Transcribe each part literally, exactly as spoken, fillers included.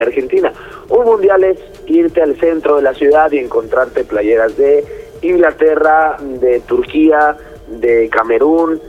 Argentina. Un mundial es irte al centro de la ciudad y encontrarte playeras de Inglaterra, de Turquía, de Camerún,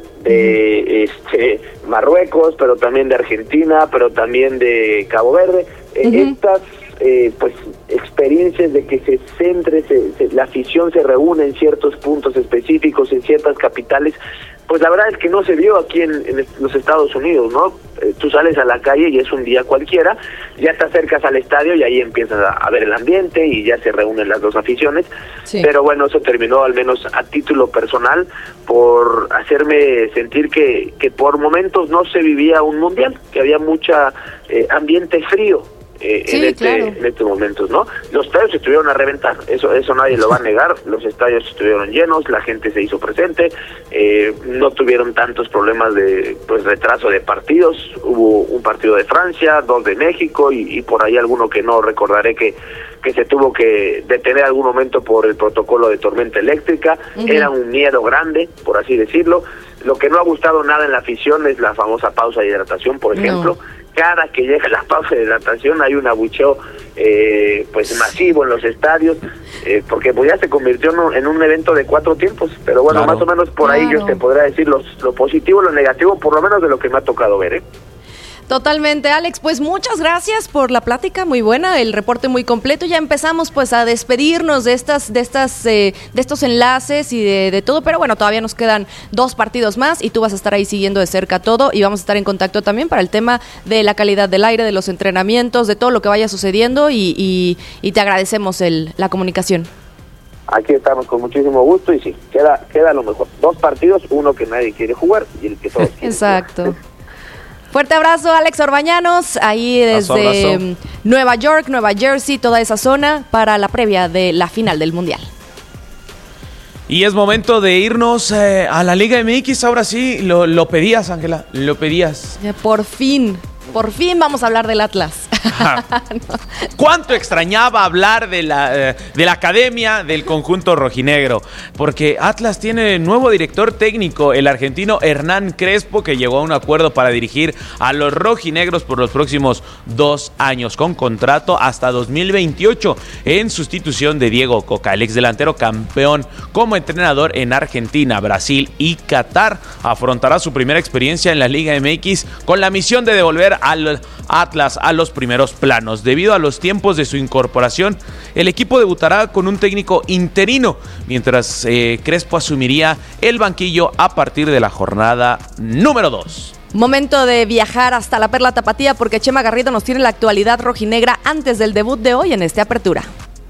de este Marruecos, pero también de Argentina, pero también de Cabo Verde. Uh-huh. Estas eh, pues experiencias de que se centre, se, se, la afición se reúne en ciertos puntos específicos, en ciertas capitales, pues la verdad es que no se vio aquí en, en los Estados Unidos, ¿no? Eh, tú sales a la calle y es un día cualquiera, ya te acercas al estadio y ahí empiezas a, a ver el ambiente y ya se reúnen las dos aficiones, sí. Pero bueno, eso terminó al menos a título personal por hacerme sentir que, que por momentos no se vivía un mundial, que había mucha eh, ambiente frío. Eh, sí, en, este, claro. en estos momentos, ¿no? Los estadios estuvieron a reventar, eso eso nadie lo va a negar, los estadios estuvieron llenos, la gente se hizo presente, eh, no tuvieron tantos problemas de pues retraso de partidos, hubo un partido de Francia, dos de México y, y por ahí alguno que no recordaré que, que se tuvo que detener algún momento por el protocolo de tormenta eléctrica, uh-huh. Era un miedo grande, por así decirlo. Lo que no ha gustado nada en la afición es la famosa pausa de hidratación, por ejemplo. No. Cada que llega la pausa de hidratación hay un abucheo eh, pues masivo en los estadios, eh, porque pues ya se convirtió en un, en un evento de cuatro tiempos, pero bueno, claro. Más o menos por ahí claro. Yo te podría decir los, lo positivo y lo negativo, por lo menos de lo que me ha tocado ver, ¿eh? Totalmente, Alex, pues muchas gracias por la plática, muy buena, el reporte muy completo. Ya empezamos pues a despedirnos de estas, de estas, eh, de estos enlaces y de, de todo, pero bueno, todavía nos quedan dos partidos más y tú vas a estar ahí siguiendo de cerca todo y vamos a estar en contacto también para el tema de la calidad del aire, de los entrenamientos, de todo lo que vaya sucediendo y, y, y te agradecemos el, la comunicación. Aquí estamos con muchísimo gusto y sí, queda, queda lo mejor. Dos partidos, uno que nadie quiere jugar y el que todos quieren. Exacto. Jugar. Fuerte abrazo, Alex Orbañanos, ahí desde abrazo, abrazo. Nueva York, Nueva Jersey, toda esa zona, para la previa de la final del Mundial. Y es momento de irnos eh, a la Liga M X, ahora sí, lo, lo pedías, Ángela, lo pedías. Ya, por fin, por fin vamos a hablar del Atlas. No. ¿Cuánto extrañaba hablar de la, eh, de la academia del conjunto rojinegro? Porque Atlas tiene nuevo director técnico, el argentino Hernán Crespo, que llegó a un acuerdo para dirigir a los rojinegros por los próximos dos años, con contrato hasta dos mil veintiocho, en sustitución de Diego Coca, el exdelantero campeón como entrenador en Argentina, Brasil y Qatar. Afrontará su primera experiencia en la Liga M X con la misión de devolver al Atlas a los primeros planos. Debido a los tiempos de su incorporación, el equipo debutará con un técnico interino, mientras eh, Crespo asumiría el banquillo a partir de la jornada número dos. Momento de viajar hasta la Perla Tapatía porque Chema Garrido nos tiene la actualidad rojinegra antes del debut de hoy en esta apertura.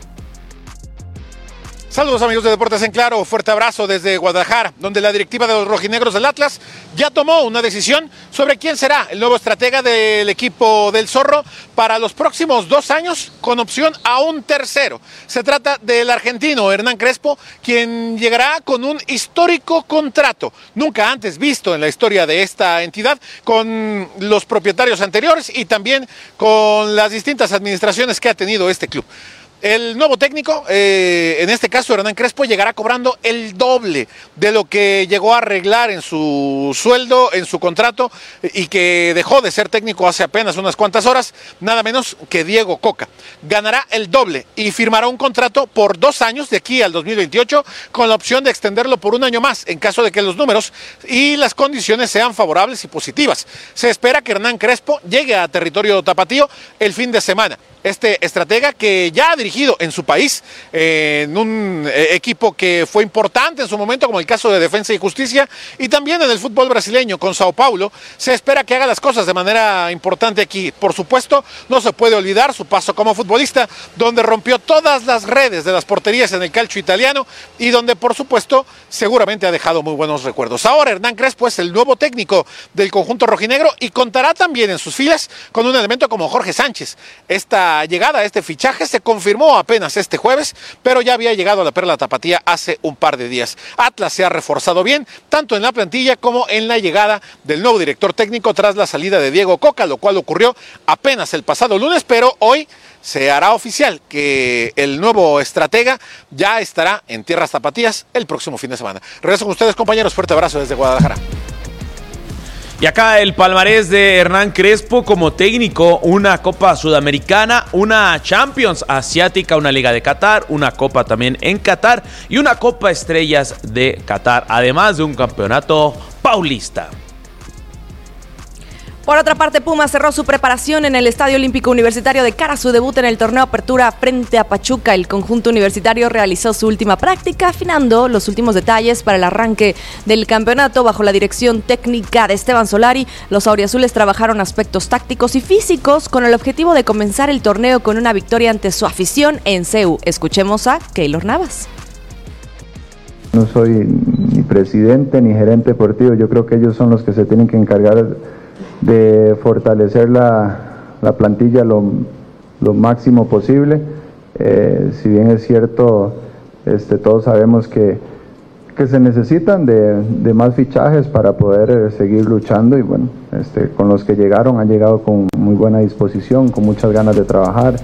Saludos amigos de Deportes en Claro, fuerte abrazo desde Guadalajara, donde la directiva de los rojinegros del Atlas ya tomó una decisión sobre quién será el nuevo estratega del equipo del Zorro para los próximos dos años, con opción a un tercero. Se trata del argentino Hernán Crespo, quien llegará con un histórico contrato, nunca antes visto en la historia de esta entidad, con los propietarios anteriores y también con las distintas administraciones que ha tenido este club. El nuevo técnico, eh, en este caso Hernán Crespo, llegará cobrando el doble de lo que llegó a arreglar en su sueldo, en su contrato, y que dejó de ser técnico hace apenas unas cuantas horas, nada menos que Diego Coca. Ganará el doble y firmará un contrato por dos años, de aquí al dos mil veintiocho, con la opción de extenderlo por un año más, en caso de que los números y las condiciones sean favorables y positivas. Se espera que Hernán Crespo llegue a territorio tapatío el fin de semana. Este estratega que ya ha dirigido en su país eh, en un eh, equipo que fue importante en su momento, como el caso de Defensa y Justicia, y también en el fútbol brasileño con Sao Paulo, se espera que haga las cosas de manera importante aquí. Por supuesto, no se puede olvidar su paso como futbolista, donde rompió todas las redes de las porterías en el calcio italiano y donde, por supuesto, seguramente ha dejado muy buenos recuerdos. Ahora Hernán Crespo es el nuevo técnico del conjunto rojinegro y contará también en sus filas con un elemento como Jorge Sánchez. Esta llegada a este fichaje se confirmó apenas este jueves, pero ya había llegado a la Perla Tapatía hace un par de días. Atlas se ha reforzado bien, tanto en la plantilla como en la llegada del nuevo director técnico tras la salida de Diego Coca, lo cual ocurrió apenas el pasado lunes, pero hoy se hará oficial que el nuevo estratega ya estará en tierras tapatías el próximo fin de semana. Regreso con ustedes, compañeros. Fuerte abrazo desde Guadalajara. Y acá el palmarés de Hernán Crespo como técnico: una Copa Sudamericana, una Champions Asiática, una Liga de Qatar, una Copa también en Qatar y una Copa Estrellas de Qatar, además de un campeonato paulista. Por otra parte, Pumas cerró su preparación en el Estadio Olímpico Universitario de cara a su debut en el torneo Apertura frente a Pachuca. El conjunto universitario realizó su última práctica, afinando los últimos detalles para el arranque del campeonato bajo la dirección técnica de Esteban Solari. Los auriazules trabajaron aspectos tácticos y físicos con el objetivo de comenzar el torneo con una victoria ante su afición en C E U. Escuchemos a Keylor Navas. No soy ni presidente ni gerente deportivo, yo creo que ellos son los que se tienen que encargar de fortalecer la, la plantilla lo, lo máximo posible. Eh, si bien es cierto, este, todos sabemos que, que se necesitan de, de más fichajes para poder eh, seguir luchando, y bueno, este, con los que llegaron han llegado con muy buena disposición, con muchas ganas de trabajar.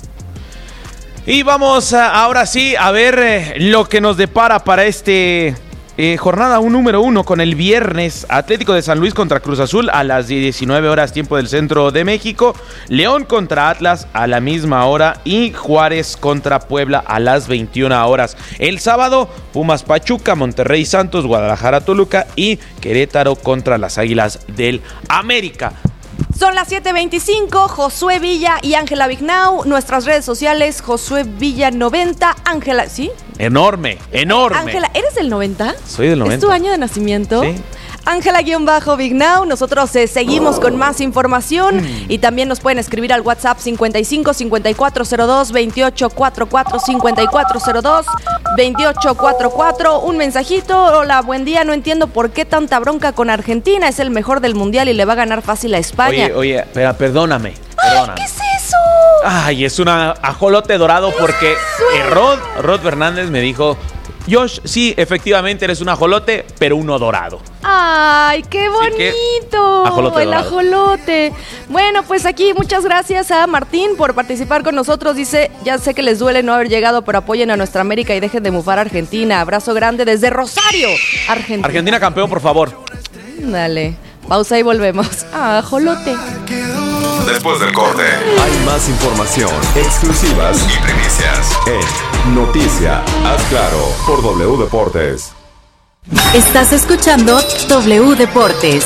Y vamos a, ahora sí a ver eh, lo que nos depara para este... Eh, jornada un número uno con el viernes: Atlético de San Luis contra Cruz Azul a las diecinueve horas tiempo del centro de México, León contra Atlas a la misma hora y Juárez contra Puebla a las veintiuna horas. El sábado, Pumas Pachuca, Monterrey Santos, Guadalajara Toluca y Querétaro contra las Águilas del América. Son las siete veinticinco, Josué Villa y Ángela Vignau. Nuestras redes sociales, Josué Villa noventa, Ángela, ¿sí? Enorme, enorme. Ángela, ¿eres del noventa? Soy del noventa. ¿Es tu año de nacimiento? Sí. Ángela-Vignau, nosotros eh, seguimos con más información mm. y también nos pueden escribir al WhatsApp cincuenta y cinco, cincuenta y cuatro cero dos, veintiocho cuarenta y cuatro, cincuenta y cuatro cero dos, veintiocho cuarenta y cuatro. Un mensajito: hola, buen día, no entiendo por qué tanta bronca con Argentina, es el mejor del mundial y le va a ganar fácil a España. Oye, oye, espera, perdóname, Ay, perdóname. ¿qué es eso? Ay, es un ajolote dorado porque eh, Rod, Rod Fernández me dijo: Josh, sí, efectivamente eres un ajolote, pero uno dorado. ¡Ay, qué bonito! Ajolote el dorado. ajolote. Bueno, pues aquí muchas gracias a Martín por participar con nosotros. Dice: ya sé que les duele no haber llegado, pero apoyen a nuestra América y dejen de mufar a Argentina. Abrazo grande desde Rosario, Argentina. Argentina campeón, por favor. Dale, pausa y volvemos. Ah, ajolote. Después del corte, hay más información, exclusivas y primicias en Noticia Haz Claro por W Deportes. Estás escuchando W Deportes.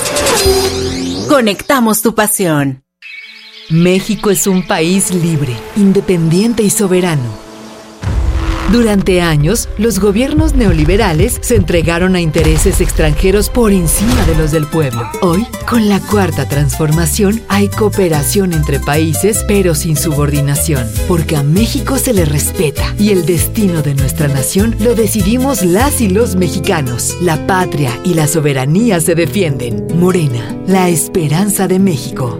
Conectamos tu pasión. México es un país libre, independiente y soberano. Durante años, los gobiernos neoliberales se entregaron a intereses extranjeros por encima de los del pueblo. Hoy, con la Cuarta Transformación, hay cooperación entre países, pero sin subordinación, porque a México se le respeta y el destino de nuestra nación lo decidimos las y los mexicanos. La patria y la soberanía se defienden. Morena, la esperanza de México.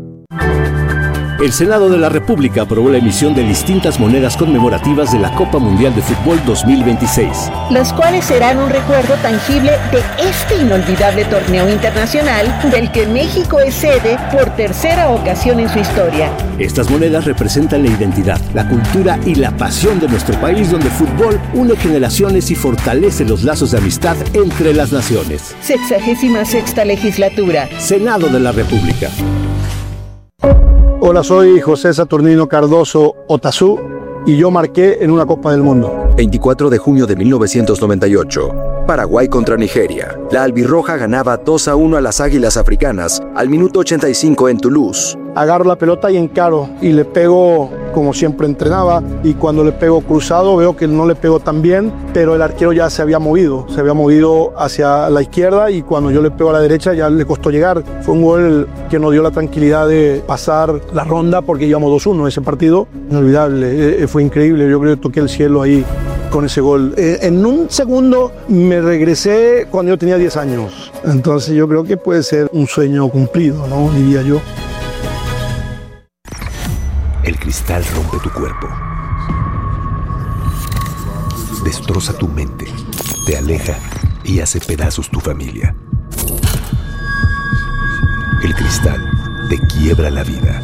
El Senado de la República aprobó la emisión de distintas monedas conmemorativas de la Copa Mundial de Fútbol dos mil veintiséis. Las cuales serán un recuerdo tangible de este inolvidable torneo internacional del que México es sede por tercera ocasión en su historia. Estas monedas representan la identidad, la cultura y la pasión de nuestro país, donde el fútbol une generaciones y fortalece los lazos de amistad entre las naciones. Sexagésima sexta legislatura. Senado de la República. Hola, soy José Saturnino Cardoso Otazú y yo marqué en una Copa del Mundo. veinticuatro de junio de mil novecientos noventa y ocho. Paraguay contra Nigeria. La albirroja ganaba dos a uno a las Águilas Africanas al minuto ochenta y cinco en Toulouse. Agarro la pelota y encaro y le pego como siempre entrenaba, y cuando le pego cruzado veo que no le pego tan bien, pero el arquero ya se había movido, se había movido hacia la izquierda, y cuando yo le pego a la derecha ya le costó llegar. Fue un gol que nos dio la tranquilidad de pasar la ronda porque íbamos dos uno. Ese partido inolvidable, eh, fue increíble. Yo creo que toqué el cielo ahí con ese gol. Eh, en un segundo me regresé cuando yo tenía diez años. Entonces yo creo que puede ser un sueño cumplido, ¿no? Diría yo. El cristal rompe tu cuerpo, destroza tu mente, te aleja y hace pedazos tu familia. El cristal te quiebra la vida.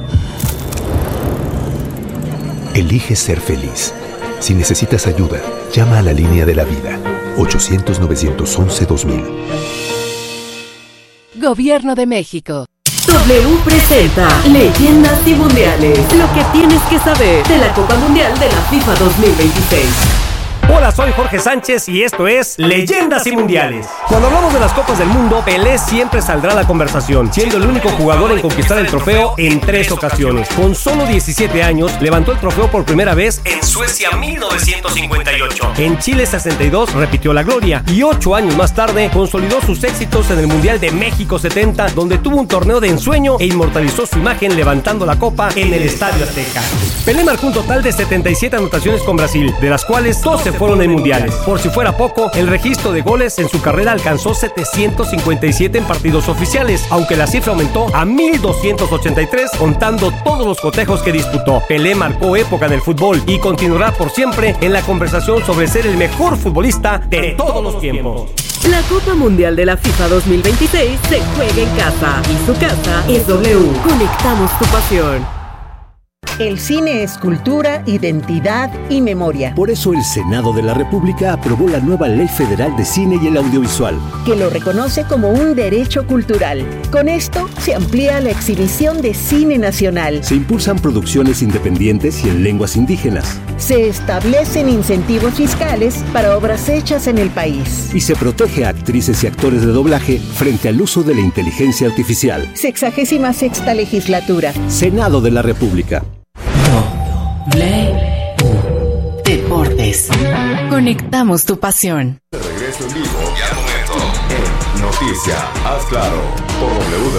Elige ser feliz. Si necesitas ayuda, llama a la línea de la vida, ochocientos, novecientos once, dos mil. Gobierno de México. W presenta Leyendas y Mundiales. Lo que tienes que saber de la Copa Mundial de la FIFA dos mil veintiséis. Hola, soy Jorge Sánchez y esto es Leyendas y Mundiales. Cuando hablamos de las Copas del Mundo, Pelé siempre saldrá a la conversación, siendo el único jugador en conquistar el trofeo en tres ocasiones. Con solo diecisiete años, levantó el trofeo por primera vez en Suecia mil novecientos cincuenta y ocho. En Chile sesenta y dos repitió la gloria y ocho años más tarde consolidó sus éxitos en el Mundial de México setenta, donde tuvo un torneo de ensueño e inmortalizó su imagen levantando la copa en el Estadio Azteca. Pelé marcó un total de setenta y siete anotaciones con Brasil, de las cuales doce fueron en mundiales. Por si fuera poco, el registro de goles en su carrera alcanzó setecientos cincuenta y siete en partidos oficiales, aunque la cifra aumentó a mil doscientos ochenta y tres contando todos los cotejos que disputó. Pelé marcó época en el fútbol y continuará por siempre en la conversación sobre ser el mejor futbolista de todos los tiempos. La Copa Mundial de la FIFA dos mil veintiséis se juega en casa y su casa es W. Conectamos tu pasión. El cine es cultura, identidad y memoria. Por eso el Senado de la República aprobó la nueva Ley Federal de Cine y el Audiovisual, que lo reconoce como un derecho cultural. Con esto se amplía la exhibición de cine nacional. Se impulsan producciones independientes y en lenguas indígenas. Se establecen incentivos fiscales para obras hechas en el país. Y se protege a actrices y actores de doblaje frente al uso de la inteligencia artificial. Sexagésima sexta legislatura. Senado de la República. W Deportes. Conectamos tu pasión. Regreso en vivo y al momento en Noticia, haz claro, por W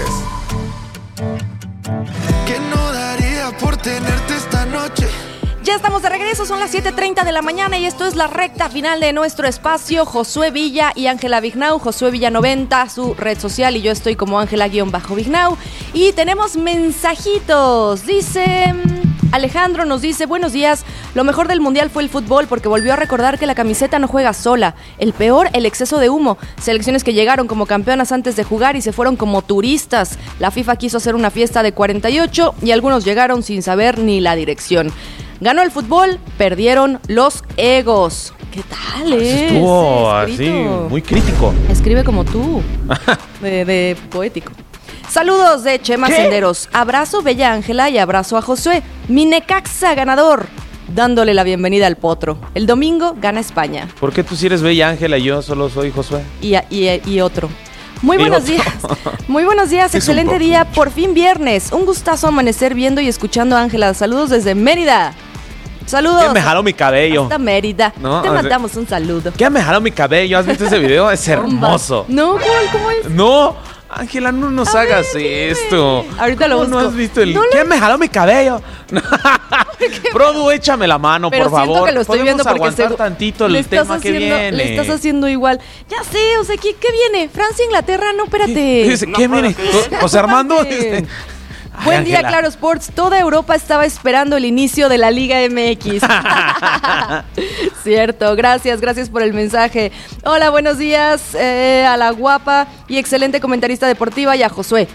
Deportes. ¿Qué no daría por tenerte esta noche? Ya estamos de regreso, son las siete treinta de la mañana y esto es la recta final de nuestro espacio. Josué Villa y Ángela Vignau, Josué Villa noventa, su red social, y yo estoy como Ángela-Vignau. Y tenemos mensajitos, dice... Alejandro nos dice, buenos días, lo mejor del Mundial fue el fútbol porque volvió a recordar que la camiseta no juega sola. El peor, el exceso de humo. Selecciones que llegaron como campeonas antes de jugar y se fueron como turistas. La FIFA quiso hacer una fiesta de cuarenta y ocho y algunos llegaron sin saber ni la dirección. Ganó el fútbol, perdieron los egos. ¿Qué tal, eh? Estuvo así, muy crítico. Escribe como tú, de, de poético. Saludos de Chema ¿Qué? Senderos. Abrazo Bella Ángela y abrazo a Josué. Mi Necaxa ganador, dándole la bienvenida al Potro. El domingo gana España. ¿Por qué tú sí eres Bella Ángela y yo solo soy Josué? Y, y, y otro. Muy buenos días. Muy buenos días, excelente día. Por fin viernes. Un gustazo amanecer viendo y escuchando a Ángela. Saludos desde Mérida. Saludos. ¿Qué me jaló mi cabello? Hasta Mérida. No, te mandamos un saludo. ¿Qué me jaló mi cabello? ¿Has visto ese video? Es hermoso. No, ¿cómo, cómo es? No, Ángela, no nos a hagas ver, esto. Ahorita lo busco. ¿No has visto el? No ¿Qué lo... me jaló mi cabello? Produ, échame la mano, pero por favor. Siento que lo estoy viendo porque aguantar se... tantito el tema haciendo, que viene. Le estás haciendo igual. Ya sé, o sea, ¿qué, qué viene? Francia, Inglaterra, no, espérate. ¿Qué, ¿Qué, ¿qué viene? José Armando. Ay, Buen Angela. Día, Claro Sports. Toda Europa estaba esperando el inicio de la Liga M X. Cierto, gracias, gracias por el mensaje. Hola, buenos días eh, a la guapa y excelente comentarista deportiva y a Josué.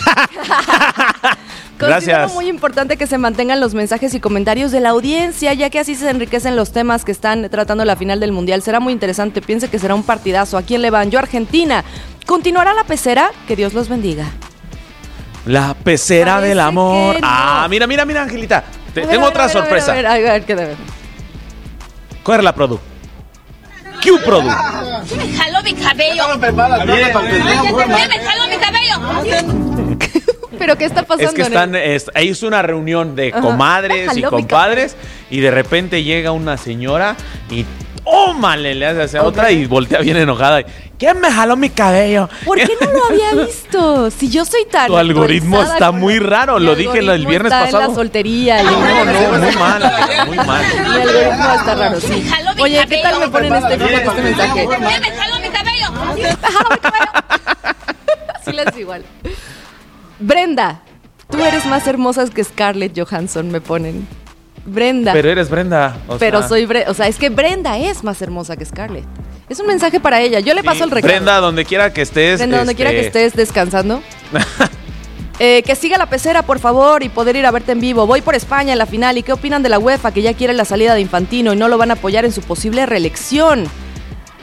Considero Gracias. muy importante que se mantengan los mensajes y comentarios de la audiencia, ya que así se enriquecen los temas que están tratando la final del Mundial. Será muy interesante, piense que será un partidazo. ¿A quién le van? Yo, Argentina. ¿Continuará la pecera? Que Dios los bendiga. La pecera Parece del amor. que no. Ah, mira, mira, mira, Angelita. Te, ver, tengo a ver, otra a ver, sorpresa. A ver, a ver, a ver, a ver, a ver. Corre la Produ. ¿Qué Produ? Me jaló mi cabello. Me jaló mi cabello. ¿Pero qué está pasando? Es que están, es, ahí es una reunión de Ajá. comadres y compadres y de repente llega una señora y tómale, le hace hacia okay. otra y voltea bien enojada. ¿Quién me jaló mi cabello? ¿Por qué no lo había visto? Si yo soy tan... Tu algoritmo está muy raro, lo dije el viernes está pasado. En la soltería. No, no, no, muy mal, muy mal. Mi algoritmo está raro, sí. Oye, ¿qué tal me ponen este, este mensaje? ¿Quién me jaló mi cabello? ¿Me jaló mi cabello? Sí, les es igual. Brenda, tú eres más hermosa que Scarlett Johansson, me ponen. Brenda. Pero eres Brenda. O Pero sea. soy Brenda. O sea, es que Brenda es más hermosa que Scarlett. Es un mensaje para ella. Yo le paso sí, el recado. Brenda, donde quiera que estés. Brenda, donde este... quiera que estés descansando. eh, que siga la pecera, por favor, y poder ir a verte en vivo. Voy por España en la final. ¿Y qué opinan de la UEFA que ya quiere la salida de Infantino y no lo van a apoyar en su posible reelección?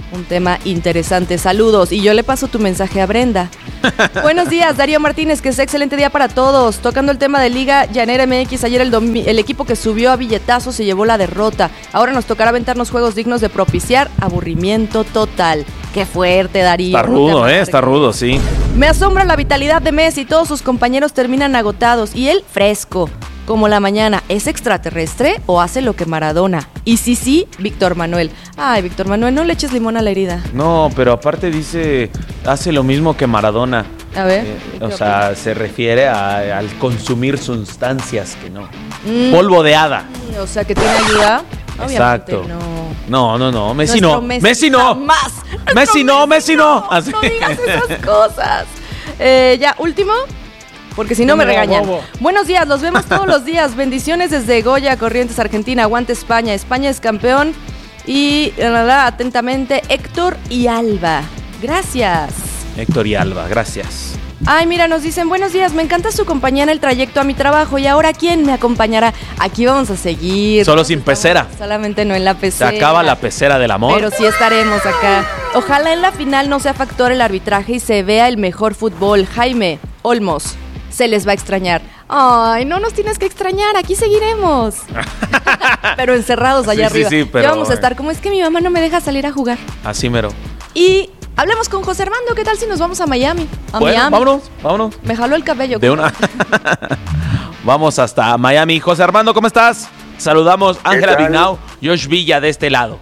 un tema interesante. Saludos. Y yo le paso tu mensaje a Brenda. Buenos días, Darío Martínez, que sea excelente día para todos. Tocando el tema de Liga Llanera M X, ayer el, domi- el equipo que subió a billetazo se llevó la derrota. Ahora nos tocará aventarnos juegos dignos de propiciar aburrimiento total. Qué fuerte, Darío. Está rudo, eh, está rudo, sí. Me asombra la vitalidad de Messi. Todos sus compañeros terminan agotados y él fresco. Como la mañana, ¿es extraterrestre o hace lo que Maradona? Y sí, sí, Víctor Manuel. Ay, Víctor Manuel, no le eches limón a la herida. No, pero aparte dice, hace lo mismo que Maradona. A ver. Eh, o sea, se refiere a, al consumir sustancias que no. Mm. Polvo de hada. O sea, que tiene ayuda. Exacto. Obviamente no. No, no, no. Messi Nuestro no. Messi, Messi no. Más. Messi no, Messi no. Así. No digas esas cosas. Eh, ya, último. Porque si no, no me regañan. Bobo. Buenos días, los vemos todos los días. Bendiciones desde Goya, Corrientes, Argentina. Aguante España. España es campeón. Y nada, atentamente, Héctor y Alba. Gracias. Héctor y Alba, gracias. Ay, mira, nos dicen, buenos días, me encanta su compañía en el trayecto a mi trabajo. ¿Y ahora quién me acompañará? Aquí vamos a seguir. Solo sin pecera. Solamente no en la pecera. Se acaba la pecera del amor. Pero sí estaremos acá. Ojalá en la final no sea factor el arbitraje y se vea el mejor fútbol. Jaime Olmos, se les va a extrañar. Ay, no nos tienes que extrañar, aquí seguiremos. Pero encerrados allá sí, arriba. Sí, sí, pero... Ya vamos a estar, como es que mi mamá no me deja salir a jugar. Así mero. Y hablemos con José Armando, ¿qué tal si nos vamos a Miami? A bueno, Miami. vámonos, vámonos. Me jaló el cabello. De una. Vamos hasta Miami. José Armando, ¿cómo estás? Saludamos a Ángela Vignau, Josh Villa de este lado.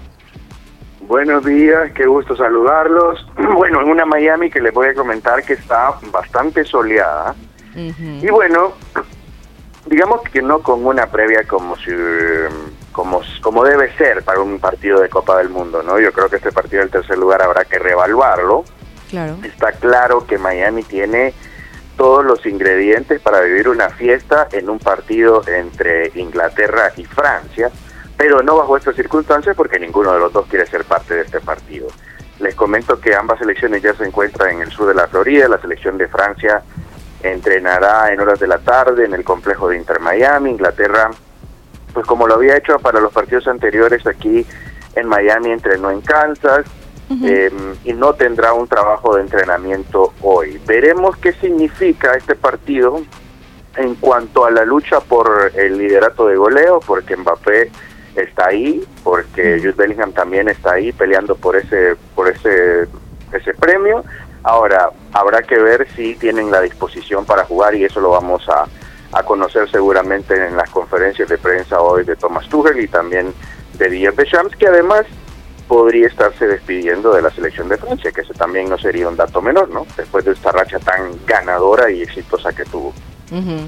Buenos días, qué gusto saludarlos. Bueno, en una Miami que les voy a comentar que está bastante soleada. Uh-huh. Y bueno, digamos que no con una previa como si, como, como debe ser para un partido de Copa del Mundo, ¿no? Yo creo que este partido del tercer lugar habrá que reevaluarlo. Claro. Está claro que Miami tiene todos los ingredientes para vivir una fiesta en un partido entre Inglaterra y Francia, pero no bajo estas circunstancias porque ninguno de los dos quiere ser parte de este partido. Les comento que ambas selecciones ya se encuentran en el sur de la Florida. La selección de Francia entrenará en horas de la tarde en el complejo de Inter Miami. Inglaterra, pues como lo había hecho para los partidos anteriores aquí en Miami, entrenó en Kansas. Uh-huh. eh, y no tendrá un trabajo de entrenamiento hoy. Veremos qué significa este partido en cuanto a la lucha por el liderato de goleo, porque Mbappé está ahí, porque Jude Bellingham también está ahí peleando por ese por ese ese premio. Ahora, habrá que ver si tienen la disposición para jugar y eso lo vamos a, a conocer seguramente en las conferencias de prensa hoy de Thomas Tuchel y también de Didier Deschamps, que además podría estarse despidiendo de la selección de Francia, que ese también no sería un dato menor, ¿no? Después de esta racha tan ganadora y exitosa que tuvo. Uh-huh.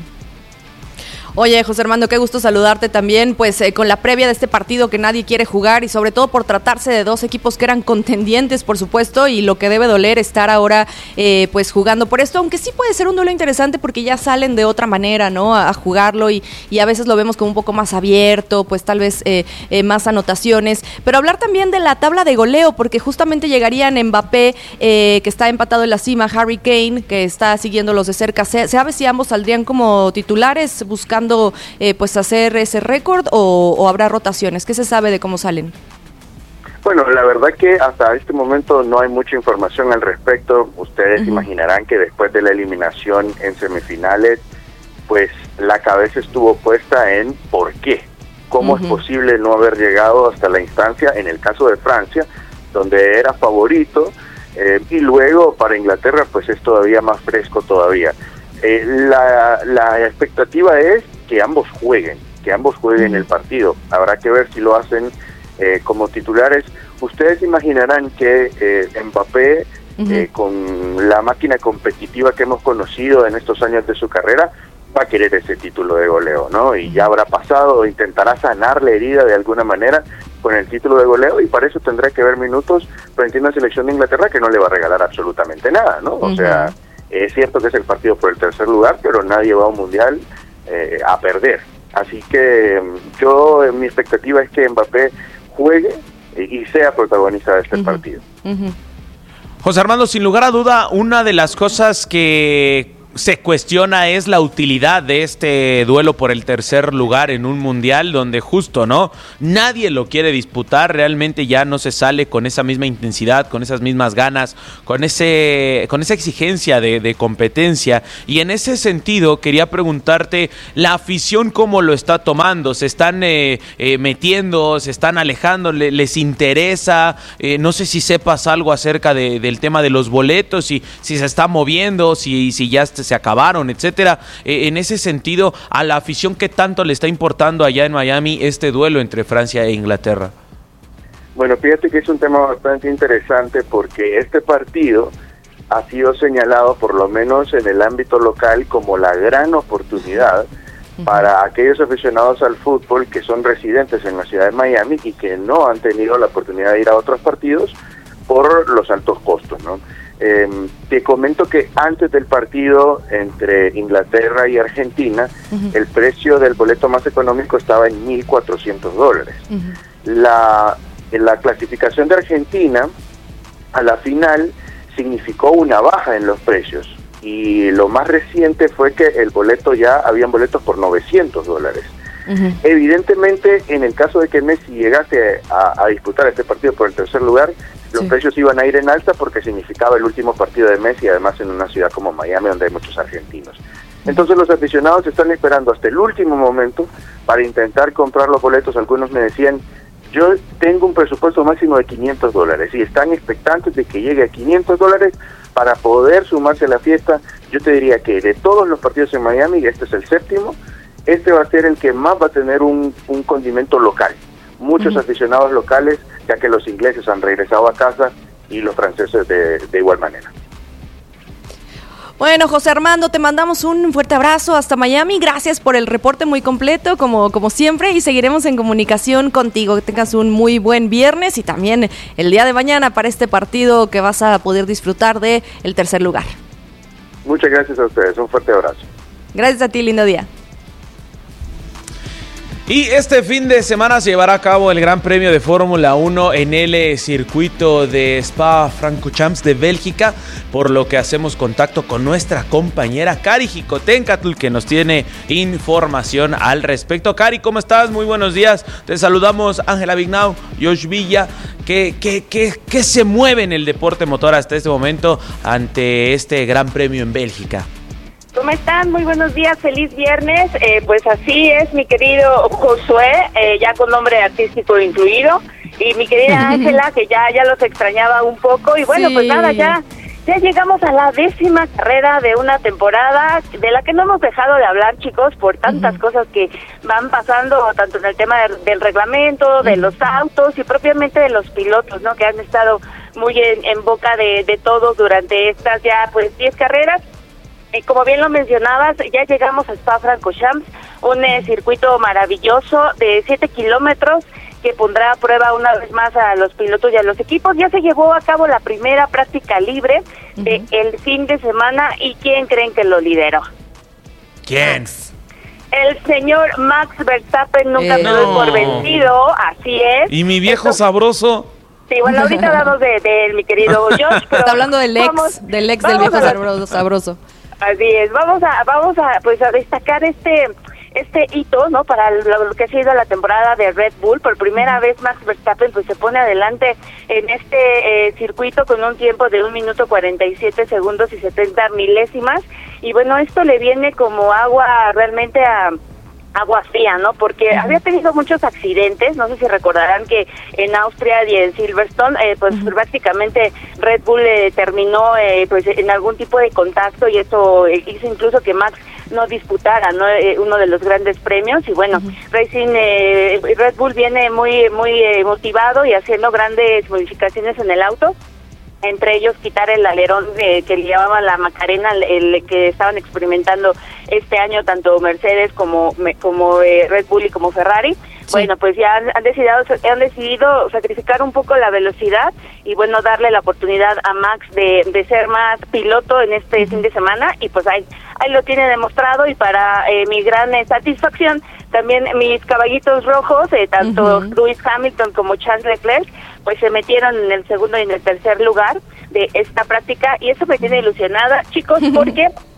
Oye, José Armando, qué gusto saludarte también, pues eh, con la previa de este partido que nadie quiere jugar y sobre todo por tratarse de dos equipos que eran contendientes, por supuesto, y lo que debe doler estar ahora eh, pues jugando por esto, aunque sí puede ser un duelo interesante porque ya salen de otra manera, ¿no? A, a jugarlo y, y a veces lo vemos como un poco más abierto, pues tal vez eh, eh, más anotaciones, pero hablar también de la tabla de goleo, porque justamente llegarían Mbappé, eh, que está empatado en la cima, Harry Kane, que está siguiéndolos de cerca. ¿Se sabe si ambos saldrían como titulares buscando Eh, pues hacer ese récord o, o habrá rotaciones? ¿Qué se sabe de cómo salen? Bueno, la verdad que hasta este momento no hay mucha información al respecto. Ustedes uh-huh. imaginarán que después de la eliminación en semifinales, pues la cabeza estuvo puesta en ¿por qué? ¿Cómo uh-huh. es posible no haber llegado hasta la instancia, en el caso de Francia, donde era favorito, eh, y luego para Inglaterra pues es todavía más fresco todavía? Eh, la, la expectativa es que ambos jueguen, que ambos jueguen uh-huh. el partido. Habrá que ver si lo hacen eh, como titulares. Ustedes imaginarán que eh, Mbappé, uh-huh. eh, con la máquina competitiva que hemos conocido en estos años de su carrera, va a querer ese título de goleo, ¿no? Y ya habrá pasado, intentará sanar la herida de alguna manera con el título de goleo y para eso tendrá que ver minutos frente a una selección de Inglaterra que no le va a regalar absolutamente nada, ¿no? O uh-huh. sea, es cierto que es el partido por el tercer lugar, pero nadie va a un mundial eh, a perder. Así que yo, mi expectativa es que Mbappé juegue y sea protagonista de este uh-huh. partido. Uh-huh. José Armando, sin lugar a duda, una de las cosas que se cuestiona es la utilidad de este duelo por el tercer lugar en un mundial donde justo, ¿no? Nadie lo quiere disputar, realmente ya no se sale con esa misma intensidad, con esas mismas ganas, con ese con esa exigencia de, de competencia. Y en ese sentido quería preguntarte, la afición cómo lo está tomando, se están eh, eh, metiendo, se están alejando, le, les interesa, eh, no sé si sepas algo acerca de, del tema de los boletos, si, si se está moviendo, si, si ya se acabaron, etcétera. Eh, en ese sentido, a la afición, ¿qué tanto le está importando allá en Miami este duelo entre Francia e Inglaterra? Bueno, fíjate que es un tema bastante interesante porque este partido ha sido señalado, por lo menos en el ámbito local, como la gran oportunidad para aquellos aficionados al fútbol que son residentes en la ciudad de Miami y que no han tenido la oportunidad de ir a otros partidos por los altos costos, ¿no? Eh, te comento que antes del partido entre Inglaterra y Argentina, uh-huh. el precio del boleto más económico estaba en mil cuatrocientos dólares. Uh-huh. La, la clasificación de Argentina a la final significó una baja en los precios y lo más reciente fue que el boleto ya, habían boletos por novecientos dólares. Uh-huh. Evidentemente, en el caso de que Messi llegase a, a disputar este partido por el tercer lugar, los sí. precios iban a ir en alta porque significaba el último partido de Messi, además en una ciudad como Miami donde hay muchos argentinos. Entonces los aficionados están esperando hasta el último momento para intentar comprar los boletos. Algunos me decían, yo tengo un presupuesto máximo de quinientos dólares y están expectantes de que llegue a quinientos dólares para poder sumarse a la fiesta. Yo te diría que de todos los partidos en Miami, y este es el séptimo, este va a ser el que más va a tener un, un condimento local. Muchos uh-huh. aficionados locales, ya que los ingleses han regresado a casa y los franceses de, de igual manera. Bueno, José Armando, te mandamos un fuerte abrazo hasta Miami. Gracias por el reporte muy completo, como, como siempre, y seguiremos en comunicación contigo. Que tengas un muy buen viernes y también el día de mañana para este partido que vas a poder disfrutar de el tercer lugar. Muchas gracias a ustedes, un fuerte abrazo. Gracias a ti, lindo día. Y este fin de semana se llevará a cabo el Gran Premio de Fórmula uno en el circuito de Spa-Francorchamps de Bélgica, por lo que hacemos contacto con nuestra compañera Cari Jicotencatl, que nos tiene información al respecto. Cari, ¿cómo estás? Muy buenos días. Te saludamos Ángela Vignau, Josh Villa. ¿Qué, qué, qué, ¿Qué se mueve en el deporte motor hasta este momento ante este Gran Premio en Bélgica? ¿Cómo están? Muy buenos días, feliz viernes. Eh, pues así es, mi querido Josué, eh, ya con nombre artístico incluido, y mi querida Ángela, que ya, ya los extrañaba un poco. Y bueno, sí. pues nada, ya, ya llegamos a la décima carrera de una temporada de la que no hemos dejado de hablar, chicos, por tantas uh-huh. cosas que van pasando, tanto en el tema de, del reglamento, uh-huh. de los autos y propiamente de los pilotos, ¿no? Que han estado muy en, en boca de, de todos durante estas ya, pues, diez carreras. Y como bien lo mencionabas, ya llegamos a Spa-Francorchamps, un eh, circuito maravilloso de siete kilómetros que pondrá a prueba una vez más a los pilotos y a los equipos. Ya se llevó a cabo la primera práctica libre uh-huh. de el fin de semana. ¿Y quién creen que lo lideró? ¿Quién? El señor Max Verstappen nunca eh, me doy no. por vencido, así es. ¿Y mi viejo Esto... sabroso? Sí, bueno, ahorita hablamos de, de mi querido Josh. Pero está hablando del ex, vamos, del ex del viejo sabroso. sabroso. Así es, vamos a vamos a pues a destacar este este hito, ¿no? Para lo, lo que ha sido la temporada de Red Bull. Por primera vez Max Verstappen pues se pone adelante en este eh, circuito con un tiempo de un minuto cuarenta y siete segundos y setenta milésimas. Y bueno, esto le viene como agua realmente a agua fría, ¿no? Porque uh-huh. había tenido muchos accidentes, no sé si recordarán que en Austria y en Silverstone, eh, pues uh-huh. prácticamente Red Bull eh, terminó eh, pues en algún tipo de contacto y eso eh, hizo incluso que Max no disputara, ¿no? Eh, uno de los grandes premios. Y bueno, uh-huh. Racing eh, Red Bull viene muy muy eh, motivado y haciendo grandes modificaciones en el auto. Entre ellos quitar el alerón eh, que le llamaban la Macarena, el, el que estaban experimentando este año tanto Mercedes como como eh, Red Bull y como Ferrari. Sí. Bueno, pues ya han, han decidido han decidido sacrificar un poco la velocidad y bueno, darle la oportunidad a Max de, de ser más piloto en este uh-huh. fin de semana, y pues ahí ahí lo tiene demostrado. Y para eh, mi gran eh, satisfacción, también mis caballitos rojos, eh, tanto uh-huh. Lewis Hamilton como Charles Leclerc, pues se metieron en el segundo y en el tercer lugar de esta práctica, y eso me tiene ilusionada, chicos, porque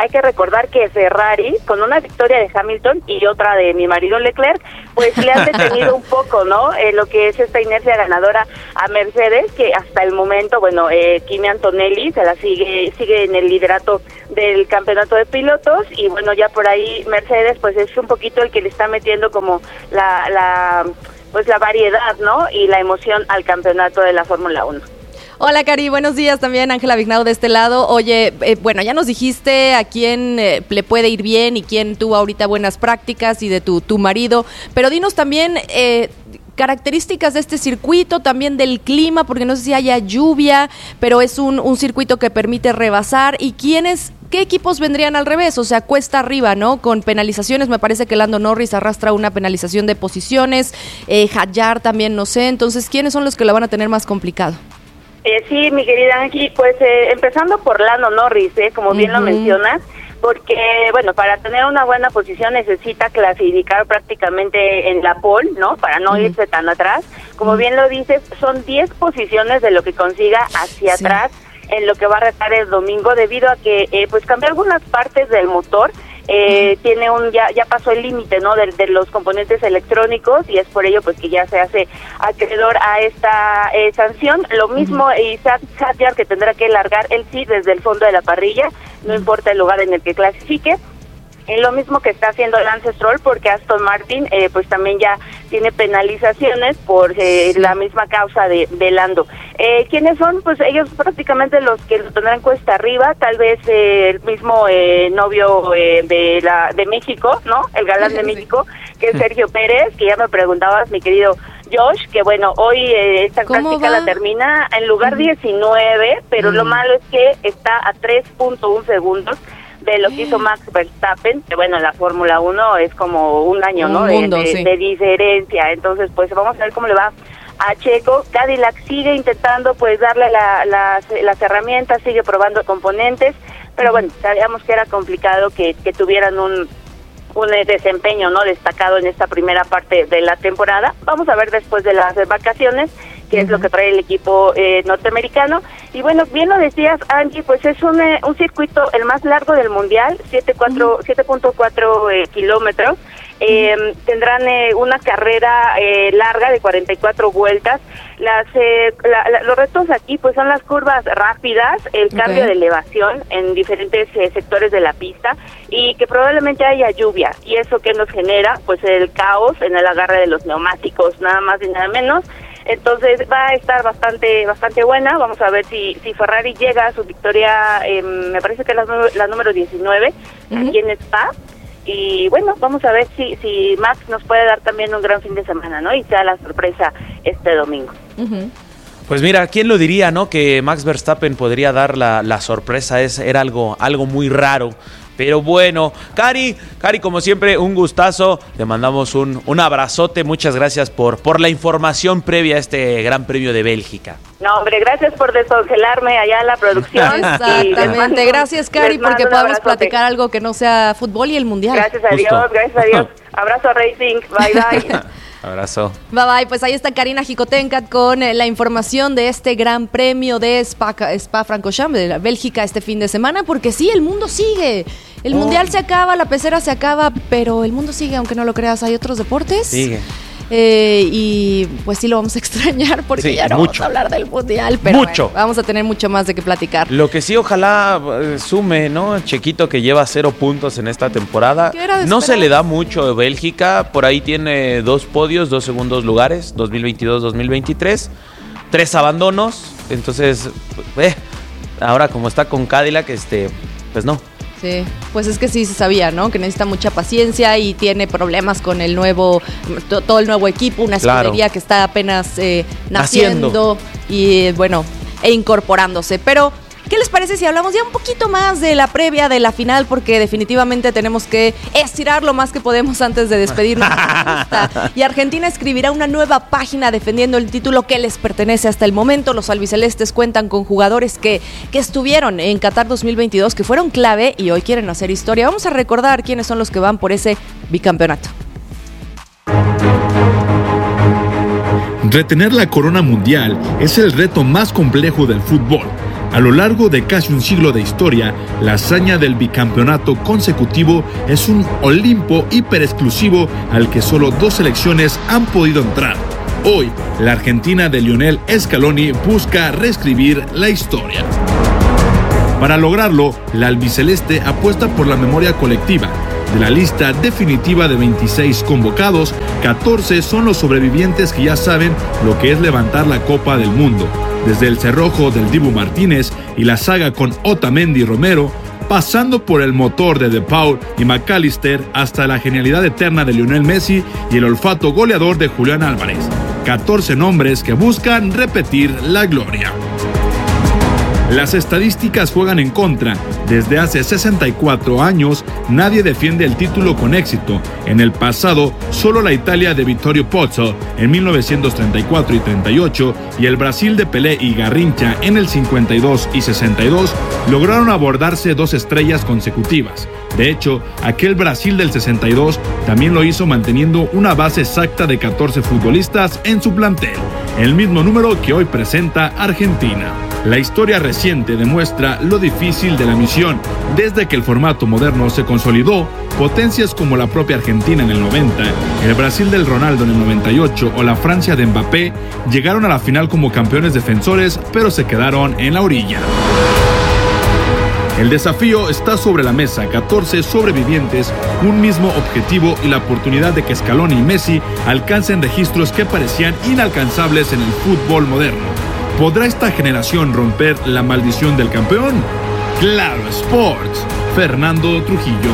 hay que recordar que Ferrari, con una victoria de Hamilton y otra de mi marido Leclerc, pues le han detenido un poco, ¿no? Eh, lo que es esta inercia ganadora a Mercedes, que hasta el momento, bueno, eh, Kimi Antonelli se la sigue, sigue en el liderato del campeonato de pilotos, y bueno, ya por ahí Mercedes, pues es un poquito el que le está metiendo como la, la pues la variedad, ¿no? Y la emoción al campeonato de la Fórmula uno. Hola, Cari, buenos días también, Ángela Vignau de este lado. Oye, eh, bueno, ya nos dijiste a quién eh, le puede ir bien y quién tuvo ahorita buenas prácticas y de tu, tu marido, pero dinos también eh, características de este circuito, también del clima, porque no sé si haya lluvia, pero es un, un circuito que permite rebasar, y quiénes... ¿Qué equipos vendrían al revés? O sea, cuesta arriba, ¿no? Con penalizaciones, me parece que Lando Norris arrastra una penalización de posiciones, eh, Hadjar también, no sé, entonces, ¿quiénes son los que la van a tener más complicado? Eh, sí, mi querida Angie, pues eh, empezando por Lando Norris, eh, como bien uh-huh. lo mencionas, porque, bueno, para tener una buena posición necesita clasificar prácticamente en la pole, ¿no? Para no uh-huh. irse tan atrás. Como uh-huh. bien lo dices, son diez posiciones de lo que consiga hacia sí. atrás en lo que va a retar el domingo, debido a que eh, pues cambió algunas partes del motor. Eh, uh-huh. tiene un ya ya pasó el límite, ¿no? De, de los componentes electrónicos, y es por ello pues que ya se hace acreedor a esta eh, sanción. Lo mismo uh-huh. Isaac Hadjar, que tendrá que largar él sí desde el fondo de la parrilla, no uh-huh. importa el lugar en el que clasifique. Es lo mismo que está haciendo Lance Stroll, porque Aston Martin eh, pues también ya tiene penalizaciones por eh, sí. la misma causa de, de Lando. Eh, ¿Quiénes son? Pues ellos prácticamente los que lo tendrán cuesta arriba, tal vez eh, el mismo eh, novio eh, de la de México, ¿no? El galán de México, que es Sergio Pérez, que ya me preguntabas, mi querido Josh, que bueno, hoy eh, esta práctica va? la termina en lugar uh-huh. diecinueve, pero uh-huh. lo malo es que está a tres punto uno segundos de lo que hizo Max Verstappen, que bueno, la Fórmula uno es como un año, un ¿no? Mundo, de, de, sí. de diferencia. Entonces, pues vamos a ver cómo le va a Checo. Cadillac sigue intentando pues darle la, las, las herramientas, sigue probando componentes, pero bueno, sabíamos que era complicado que, que tuvieran un un desempeño no destacado en esta primera parte de la temporada. Vamos a ver después de las vacaciones qué uh-huh. es lo que trae el equipo eh, norteamericano. Y bueno, bien lo decías, Angie, pues es un, eh, un circuito el más largo del mundial, siete punto cuatro eh, kilómetros. Eh, uh-huh. Tendrán eh, una carrera eh, larga de cuarenta y cuatro vueltas. Las eh, la, la, los retos aquí pues son las curvas rápidas, el okay. cambio de elevación en diferentes eh, sectores de la pista, y que probablemente haya lluvia, y eso que nos genera pues el caos en el agarre de los neumáticos, nada más y nada menos. Entonces va a estar bastante bastante buena. Vamos a ver si si Ferrari llega a su victoria, eh, me parece que es la, la número diecinueve, uh-huh. aquí en Spa. Y bueno, vamos a ver si si Max nos puede dar también un gran fin de semana, ¿no? Y sea la sorpresa este domingo. Uh-huh. Pues mira, ¿quién lo diría, no? Que Max Verstappen podría dar la, la sorpresa. Es, era algo, algo muy raro. Pero bueno, Cari, Cari, como siempre, un gustazo. Te mandamos un, un abrazote. Muchas gracias por, por la información previa a este Gran Premio de Bélgica. No, hombre, gracias por descongelarme allá en la producción. Exactamente, gracias, Cari, porque podamos platicar algo que no sea fútbol y el Mundial. Gracias a Justo. Dios, gracias a Dios. Abrazo a Racing, bye bye. Abrazo. Bye bye, pues ahí está Karina Jicotencat con eh, la información de este Gran Premio de Spa, Spa-Francorchamps de la Bélgica este fin de semana, porque sí, el mundo sigue. El oh. Mundial se acaba, la pecera se acaba, pero el mundo sigue, aunque no lo creas. Hay otros deportes. Sigue. Eh, y pues sí lo vamos a extrañar porque sí, ya no mucho. Vamos a hablar del Mundial, pero mucho. Bueno, vamos a tener mucho más de qué platicar. Lo que sí, ojalá eh, sume, ¿no? Chequito, que lleva cero puntos en esta temporada. No se le da mucho a Bélgica, por ahí tiene dos podios, dos segundos lugares, dos mil veintidós dos mil veintitrés, tres abandonos, entonces, eh, ahora como está con Cadillac, este, pues no. Sí, pues es que sí se sabía, ¿no? Que necesita mucha paciencia y tiene problemas con el nuevo, to, todo el nuevo equipo, una escudería claro. que está apenas eh, naciendo Haciendo. y eh, bueno, e incorporándose. Pero, ¿qué les parece si hablamos ya un poquito más de la previa de la final? Porque definitivamente tenemos que estirar lo más que podemos antes de despedirnos. Y Argentina escribirá una nueva página defendiendo el título que les pertenece hasta el momento. Los albicelestes cuentan con jugadores que, que estuvieron en Qatar dos mil veintidós, que fueron clave y hoy quieren hacer historia. Vamos a recordar quiénes son los que van por ese bicampeonato. Retener la corona mundial es el reto más complejo del fútbol. A lo largo de casi un siglo de historia, la hazaña del bicampeonato consecutivo es un Olimpo hiper exclusivo al que solo dos selecciones han podido entrar. Hoy, la Argentina de Lionel Scaloni busca reescribir la historia. Para lograrlo, la albiceleste apuesta por la memoria colectiva. De la lista definitiva de veintiséis convocados, catorce son los sobrevivientes que ya saben lo que es levantar la Copa del Mundo. Desde el cerrojo del Dibu Martínez y la saga con Otamendi y Romero, pasando por el motor de De Paul y McAllister hasta la genialidad eterna de Lionel Messi y el olfato goleador de Julián Álvarez. catorce nombres que buscan repetir la gloria. Las estadísticas juegan en contra. Desde hace sesenta y cuatro años, nadie defiende el título con éxito. En el pasado, solo la Italia de Vittorio Pozzo en mil novecientos treinta y cuatro y treinta y ocho y el Brasil de Pelé y Garrincha en el cincuenta y dos y sesenta y dos lograron abordarse dos estrellas consecutivas. De hecho, aquel Brasil del sesenta y dos también lo hizo manteniendo una base exacta de catorce futbolistas en su plantel, el mismo número que hoy presenta Argentina. La historia reciente demuestra lo difícil de la misión. Desde que el formato moderno se consolidó, potencias como la propia Argentina en el noventa, el Brasil del Ronaldo en el noventa y ocho o la Francia de Mbappé llegaron a la final como campeones defensores, pero se quedaron en la orilla. El desafío está sobre la mesa, catorce sobrevivientes, un mismo objetivo y la oportunidad de que Scaloni y Messi alcancen registros que parecían inalcanzables en el fútbol moderno. ¿Podrá esta generación romper la maldición del campeón? Claro Sports, Fernando Trujillo.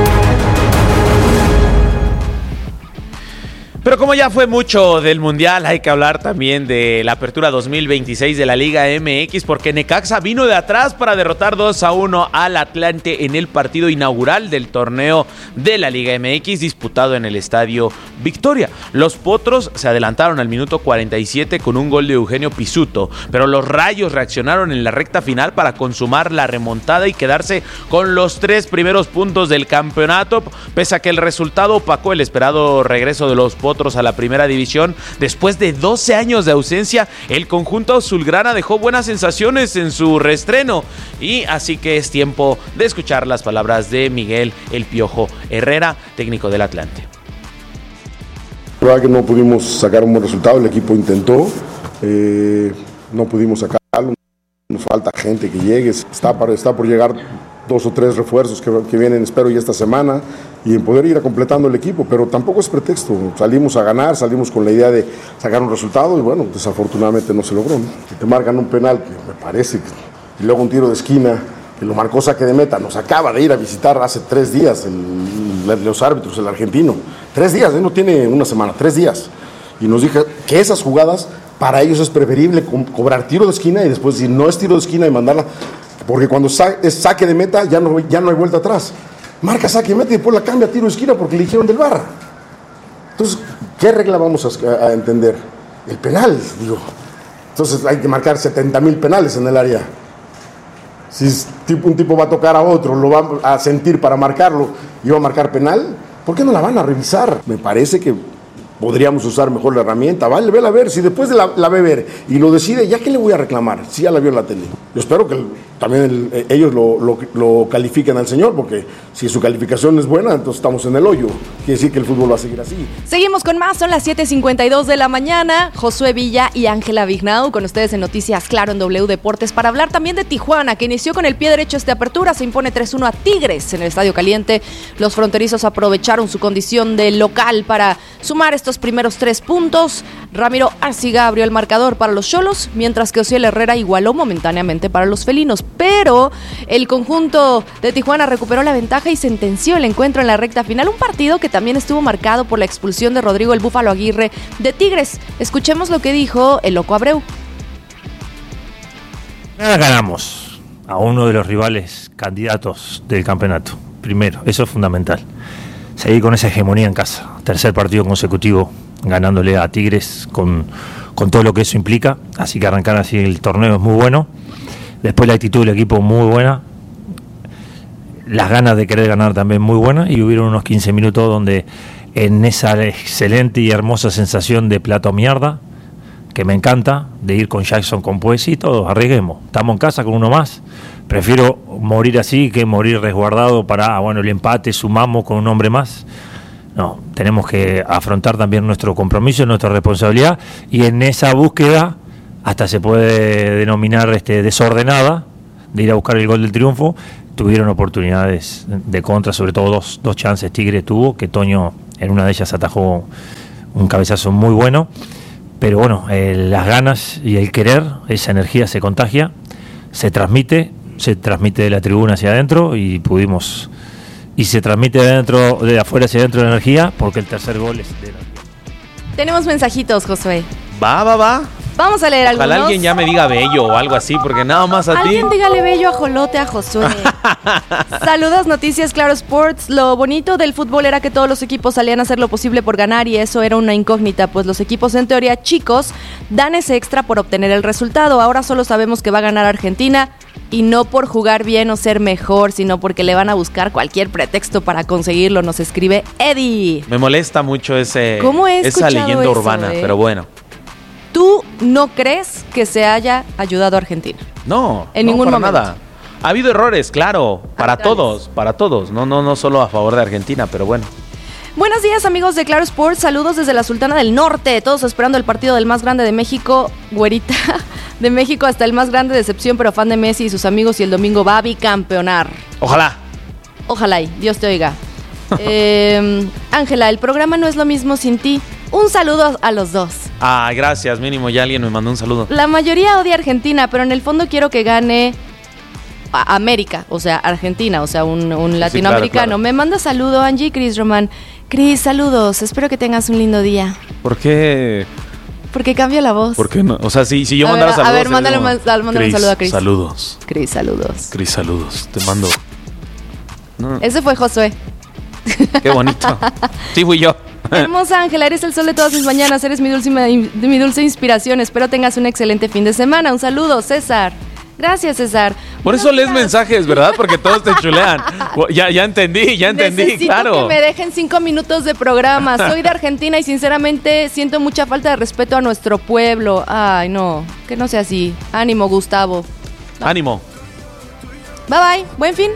Pero como ya fue mucho del Mundial, hay que hablar también de la apertura dos mil veintiséis de la Liga M X, porque Necaxa vino de atrás para derrotar dos a uno al Atlante en el partido inaugural del torneo de la Liga M X disputado en el Estadio Victoria. Los Potros se adelantaron al minuto cuarenta y siete con un gol de Eugenio Pizzuto, pero los Rayos reaccionaron en la recta final para consumar la remontada y quedarse con los tres primeros puntos del campeonato, pese a que el resultado opacó el esperado regreso de los Potros a la primera división. Después de doce años de ausencia, el conjunto azulgrana dejó buenas sensaciones en su reestreno, y así que es tiempo de escuchar las palabras de Miguel El Piojo Herrera, técnico del Atlante. La verdad que no pudimos sacar un buen resultado, el equipo intentó, eh, no pudimos sacarlo, nos falta gente que llegue, está, para, está por llegar dos o tres refuerzos que, que vienen, espero, ya esta semana, y en poder ir a completando el equipo, pero tampoco es pretexto. Salimos a ganar, salimos con la idea de sacar un resultado y bueno, desafortunadamente no se logró, ¿no? Si te marcan un penal, que me parece, y luego un tiro de esquina, que lo marcó saque de meta, nos acaba de ir a visitar hace tres días el, los árbitros, el argentino, tres días, ¿eh? No tiene una semana, tres días, y nos dijo que esas jugadas, para ellos es preferible co- cobrar tiro de esquina y después si no es tiro de esquina y mandarla, porque cuando sa- es saque de meta ya no, ya no hay vuelta atrás. Marca saque de meta y después la cambia a tiro de esquina porque le dijeron del V A R. Entonces, ¿qué regla vamos a, a entender? El penal, digo. Entonces hay que marcar setenta mil penales en el área. Si un tipo va a tocar a otro, lo va a sentir para marcarlo y va a marcar penal, ¿por qué no la van a revisar? Me parece que podríamos usar mejor la herramienta. Vale, vela a ver, si después de la, la ve ver y lo decide, ¿ya qué le voy a reclamar? Si ya la vio en la tele. Yo espero que el, también el, ellos lo, lo, lo califiquen al señor, porque si su calificación es buena, entonces estamos en el hoyo. Quiere decir que el fútbol va a seguir así. Seguimos con más, son las siete cincuenta y dos de la mañana. Josué Villa y Ángela Vignau con ustedes en Noticias Claro en W Deportes para hablar también de Tijuana, que inició con el pie derecho esta apertura. Se impone tres uno a Tigres en el Estadio Caliente. Los fronterizos aprovecharon su condición de local para sumar estos primeros tres puntos. Ramiro Arciga abrió el marcador para los Xolos, mientras que Osiel Herrera igualó momentáneamente para los felinos. Pero el conjunto de Tijuana recuperó la ventaja y sentenció el encuentro en la recta final. Un partido que también estuvo marcado por la expulsión de Rodrigo el Búfalo Aguirre de Tigres. Escuchemos lo que dijo el Loco Abreu. Nada, ganamos a uno de los rivales candidatos del campeonato. Primero, eso es fundamental. Seguir con esa hegemonía en casa. Tercer partido consecutivo ganándole a Tigres con, con todo lo que eso implica. Así que arrancar así el torneo es muy bueno. Después la actitud del equipo muy buena. Las ganas de querer ganar también muy buenas. Y hubieron unos quince minutos donde en esa excelente y hermosa sensación de plato a mierda, que me encanta, de ir con Jackson, con Puesi, todos, arriesguemos. Estamos en casa con uno más. Prefiero morir así que morir resguardado para, ah, bueno, el empate, sumamos con un hombre más. No, tenemos que afrontar también nuestro compromiso, nuestra responsabilidad, y en esa búsqueda hasta se puede denominar este, desordenada, de ir a buscar el gol del triunfo. Tuvieron oportunidades de contra, sobre todo dos, dos chances Tigre tuvo, que Toño en una de ellas atajó un cabezazo muy bueno, pero bueno, eh, las ganas y el querer, esa energía se contagia, se transmite, se transmite de la tribuna hacia adentro y pudimos, y se transmite de adentro, de afuera hacia adentro la energía, porque el tercer gol es de la... Tenemos mensajitos, Josué. Va, va, va. Vamos a leer algunos. Ojalá alguien ya me diga bello o algo así, porque nada más a ti. Alguien dígale bello a Jolote, a Josué. Saludos, Noticias Claro Sports. Lo bonito del fútbol era que todos los equipos salían a hacer lo posible por ganar y eso era una incógnita, pues los equipos en teoría chicos dan ese extra por obtener el resultado. Ahora solo sabemos que va a ganar Argentina y no por jugar bien o ser mejor, sino porque le van a buscar cualquier pretexto para conseguirlo, nos escribe Eddie. Me molesta mucho ese, ¿Cómo he esa leyenda eso, urbana, eh? pero bueno. ¿Tú no crees que se haya ayudado a Argentina? No, en no, ningún para momento. nada. Ha habido errores, claro, para Arbitrales. todos, para todos. No, no, no solo a favor de Argentina, pero bueno. Buenos días, amigos de Claro Sports. Saludos desde la Sultana del Norte. Todos esperando el partido del más grande de México, güerita. De México hasta el más grande decepción, pero fan de Messi y sus amigos, y el domingo va a bicampeonar. Ojalá. Ojalá y Dios te oiga. eh, Ángela, el programa no es lo mismo sin ti. Un saludo a los dos. Ah, gracias, mínimo ya alguien me mandó un saludo. La mayoría odia a Argentina, pero en el fondo quiero que gane a América, o sea, Argentina, o sea, un, un latinoamericano. claro, claro. Me manda saludo Angie Cris Román. Cris, saludos, espero que tengas un lindo día. ¿Por qué? Porque cambia la voz. ¿Por qué no? O sea, si, si yo A mandara ver, a saludos. ver, mándale digo, un- mándale un Cris, saludo a Cris. Saludos. Cris, saludos. Cris, saludos. Te mando. No, Ese fue Josué. qué bonito. Sí, fui yo. Hermosa Ángela, eres el sol de todas mis mañanas, eres mi dulce, mi dulce inspiración. Espero tengas un excelente fin de semana. Un saludo, César. Gracias, César. Por eso lees mensajes, ¿verdad? Porque todos te chulean. Ya, ya entendí, ya entendí, Necesito claro. que me dejen cinco minutos de programa. Soy de Argentina y sinceramente siento mucha falta de respeto a nuestro pueblo. Ay, no, que no sea así. Ánimo, Gustavo. Ánimo. Bye bye, buen fin.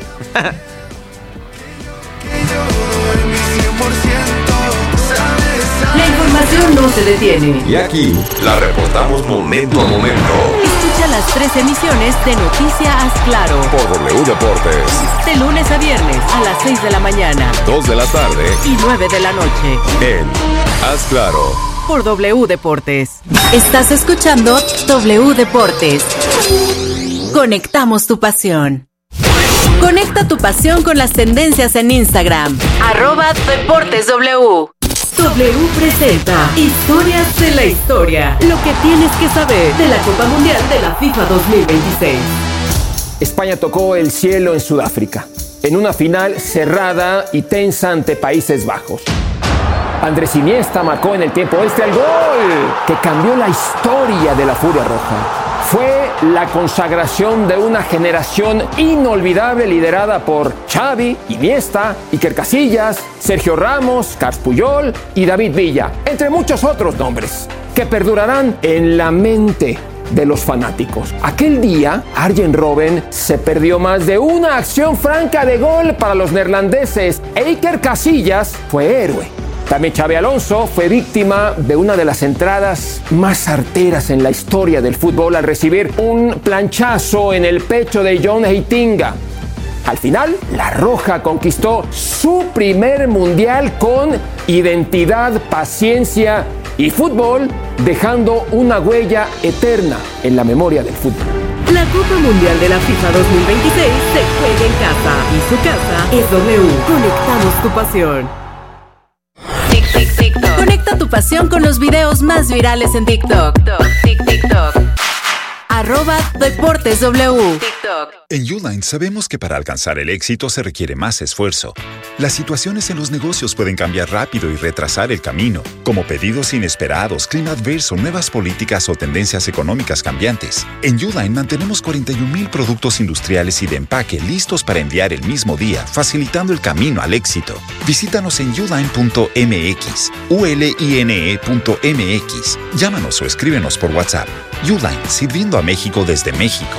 La información no se detiene. Y aquí la reportamos momento a momento Escucha las tres emisiones de Noticia Haz Claro. por W Deportes. De lunes a viernes a las seis de la mañana dos de la tarde y nueve de la noche. en Haz Claro. Por W Deportes. Estás escuchando W Deportes. Conectamos tu pasión. Conecta tu pasión con las tendencias en Instagram. Arroba Deportes W. W presenta Historias de la Historia. Lo que tienes que saber de la Copa Mundial de la FIFA dos mil veintiséis. España tocó el cielo en Sudáfrica, en una final cerrada y tensa ante Países Bajos. Andrés Iniesta marcó en el tiempo extra el gol que cambió la historia de la Furia Roja. Fue la consagración de una generación inolvidable liderada por Xavi, Iniesta, Iker Casillas, Sergio Ramos, Carles Puyol y David Villa, entre muchos otros nombres, que perdurarán en la mente de los fanáticos. Aquel día, Arjen Robben se perdió más de una acción franca de gol para los neerlandeses e Iker Casillas fue héroe. También Xabi Alonso fue víctima de una de las entradas más arteras en la historia del fútbol al recibir un planchazo en el pecho de John Heitinga. Al final, la Roja conquistó su primer mundial con identidad, paciencia y fútbol, dejando una huella eterna en la memoria del fútbol. La Copa Mundial de la FIFA dos mil veintiséis se juega en casa y su casa es W. Conectamos tu pasión. Conecta tu pasión con los videos más virales en TikTok. TikTok. Arroba Deportes W. TikTok. En Uline sabemos que para alcanzar el éxito se requiere más esfuerzo. Las situaciones en los negocios pueden cambiar rápido y retrasar el camino, como pedidos inesperados, clima adverso, nuevas políticas o tendencias económicas cambiantes. En Uline mantenemos cuarenta y un mil productos industriales y de empaque listos para enviar el mismo día, facilitando el camino al éxito. Visítanos en uline punto m x, u l i n e punto m x. Llámanos o escríbenos por WhatsApp. Uline, sirviendo a México desde México.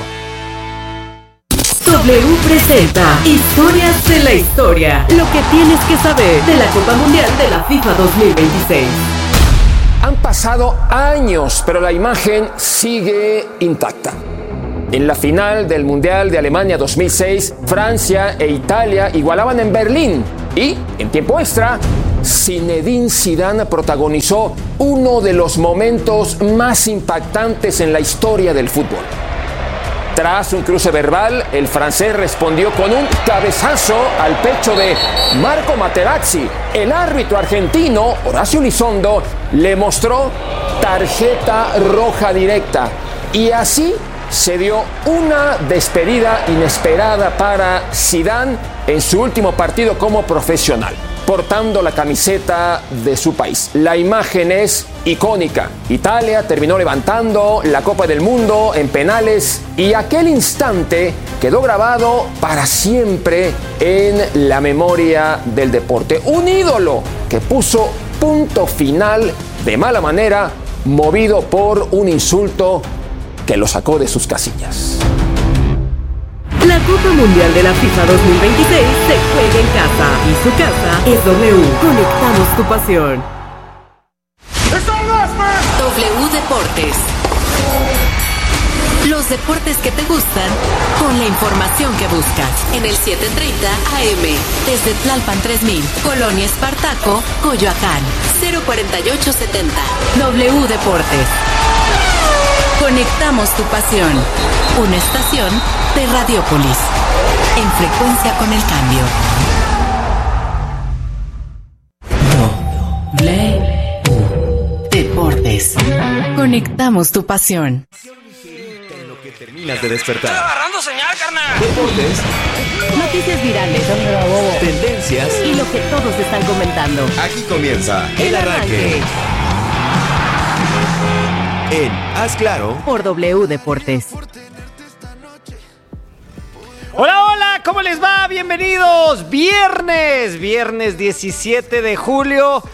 W presenta Historias de la Historia. Lo que tienes que saber de la Copa Mundial de la FIFA dos mil veintiséis. Han pasado años, pero la imagen sigue intacta. En la final del Mundial de Alemania dos mil seis, Francia e Italia igualaban en Berlín. Y, en tiempo extra, Zinedine Zidane protagonizó uno de los momentos más impactantes en la historia del fútbol. Tras un cruce verbal, el francés respondió con un cabezazo al pecho de Marco Materazzi. El árbitro argentino, Horacio Elizondo, le mostró tarjeta roja directa. Y así se dio una despedida inesperada para Zidane en su último partido como profesional, portando la camiseta de su país. La imagen es icónica. Italia terminó levantando la Copa del Mundo en penales y aquel instante quedó grabado para siempre en la memoria del deporte. Un ídolo que puso punto final de mala manera, movido por un insulto que lo sacó de sus casillas. La Copa Mundial de la FIFA dos mil veintiséis se juega en casa y su casa es W. Conectamos tu pasión. W Deportes. Los deportes que te gustan con la información que buscas. En el siete treinta A M. Desde Tlalpan tres mil, Colonia Espartaco, Coyoacán. cero cuarenta y ocho setenta. W Deportes. Conectamos tu pasión. Una estación de Radiópolis. En frecuencia con el cambio. W Deportes. Conectamos tu pasión. Terminas de despertar. Estoy agarrando señal, carnal. Deportes. Noticias virales. Tendencias. Y lo que todos están comentando. Aquí comienza El Arranque. En Haz Claro por W Deportes. Hola, hola, ¿cómo les va? Bienvenidos. Viernes, viernes diecisiete de julio.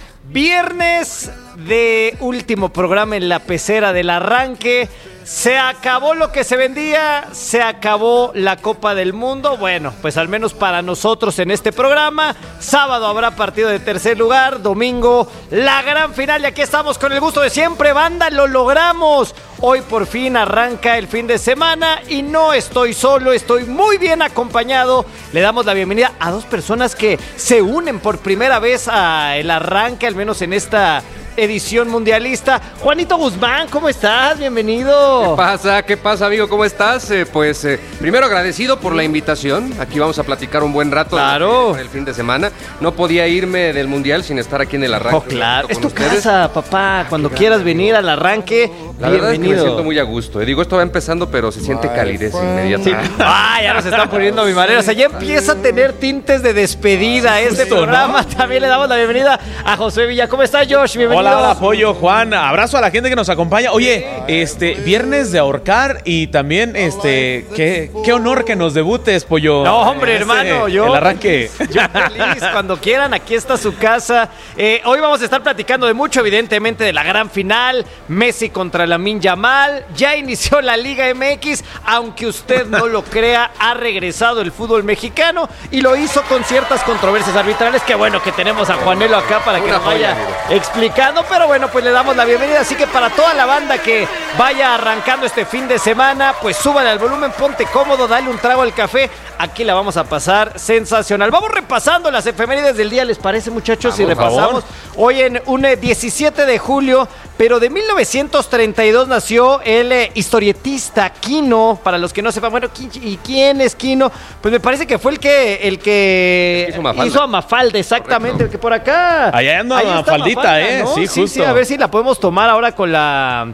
Viernes de último programa en la pecera del Arranque. Se acabó lo que se vendía, se acabó la Copa del Mundo. Bueno, pues al menos para nosotros en este programa. Sábado habrá partido de tercer lugar, domingo la gran final y aquí estamos con el gusto de siempre, banda, lo logramos. Hoy por fin arranca el fin de semana y no estoy solo, estoy muy bien acompañado. Le damos la bienvenida a dos personas que se unen por primera vez al arranque, al menos en esta edición mundialista. Juanito Guzmán, ¿cómo estás? Bienvenido. ¿Qué pasa? ¿Qué pasa, amigo? ¿Cómo estás? Eh, pues eh, primero agradecido por la invitación. Aquí vamos a platicar un buen rato. Claro. El fin de semana. No podía irme del mundial sin estar aquí en el arranque. Oh, claro. Es tu ustedes. Casa, papá. Cuando claro. quieras venir al arranque, la verdad es que me siento muy a gusto. Eh, digo, esto va empezando, pero se siente calidez inmediata. Sí. Ah, ya nos están poniendo a mi manera. O sea, ya empieza a tener tintes de despedida este Justo, programa. ¿No? También le damos la bienvenida a José Villa. ¿Cómo estás, Josh? Bienvenido. Hola, hola, Pollo, Juan. Abrazo a la gente que nos acompaña. Oye, este, viernes de ahorcar y también, este, qué, qué honor que nos debutes, Pollo. No, hombre, este, hermano, yo. El arranque. Yo feliz, cuando quieran, aquí está su casa. Eh, hoy vamos a estar platicando de mucho, evidentemente, de la gran final. Messi contra Lamine Yamal. Ya inició la Liga M X, aunque usted no lo crea, ha regresado el fútbol mexicano y lo hizo con ciertas controversias arbitrales. Qué bueno que tenemos a Juanelo acá para que nos vaya explicando, pero bueno, pues le damos la bienvenida. Así que para toda la banda que vaya arrancando este fin de semana, pues súbale al volumen, ponte cómodo, dale un trago al café. Aquí la vamos a pasar sensacional. Vamos repasando las efemérides del día, ¿les parece, muchachos? Si repasamos, hoy en un diecisiete de julio, pero de mil novecientos treinta y dos nació el eh, historietista Quino. Para los que no sepan, bueno, ¿y quién es Quino? Pues me parece que fue el que el que hizo Mafalda, hizo a Mafalda exactamente. Correcto. El que por acá. Allá anda Mafaldita, Mafalda, ¿eh? ¿no? Sí, sí, justo. Sí, a ver si la podemos tomar ahora con la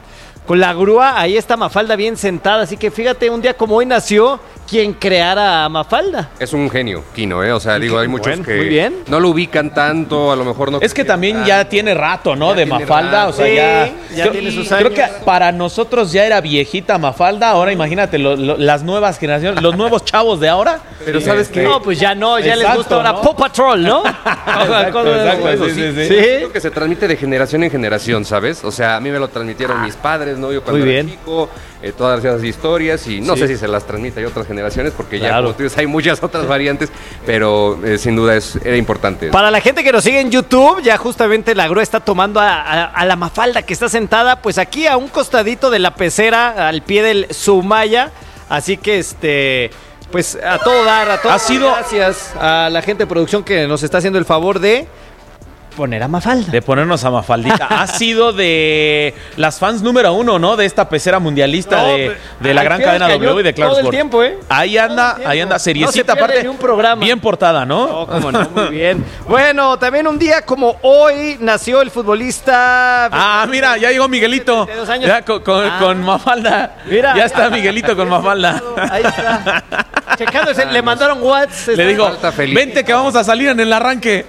con la grúa, ahí está Mafalda bien sentada, así que fíjate, un día como hoy nació quien creara a Mafalda. Es un genio, Kino, ¿eh? O sea, digo, hay muchos bueno, que muy bien. no lo ubican tanto, a lo mejor no. Es que también tanto. ya tiene rato, ¿no? Ya de Mafalda, rato. o sea, Sí, ya... ya creo, tiene sus años. Creo que para nosotros ya era viejita Mafalda, ahora imagínate, lo, lo, las nuevas generaciones, los nuevos chavos de ahora. Pero ¿sabes qué? No, pues ya no, ya Exacto, les gusta ahora ¿no? Paw Patrol, ¿no? Exacto, exacto, Eso sí, sí, sí. Sí. Creo que se transmite de generación en generación, ¿sabes? O sea, a mí me lo transmitieron mis padres, ¿no? Yo cuando Muy era bien. chico, eh, todas esas historias, y no Sí. sé si se las transmite a otras generaciones, porque ya, Claro. como tú dices, hay muchas otras variantes, pero eh, sin duda es, era importante. Para la gente que nos sigue en YouTube, ya justamente la grúa está tomando a, a- a la Mafalda que está sentada, pues aquí a un costadito de la pecera, al pie del Sumaya. Así que este, pues a todo dar, a todo. Ha sido- Gracias a la gente de producción que nos está haciendo el favor de poner a Mafalda. De ponernos a Mafaldita. Ha sido de las fans número uno, ¿no? De esta pecera mundialista No, de, de la al gran pie del cadena cañón W y de Clark todo el Sport. tiempo, ¿eh? Ahí anda, ahí anda, seriecita, pierde aparte. ni un programa. Bien portada, ¿no? No, cómo no, muy bien. Bueno, también un día como hoy nació el futbolista. Ah, mira, ya llegó Miguelito. treinta y dos años. Ya con, con, Ah. con Mafalda. Mira. Ya está Miguelito con Mafalda. Ahí está. Checándose, le mandaron WhatsApp. Le digo, Falta Felipe. vente que vamos a salir en el arranque.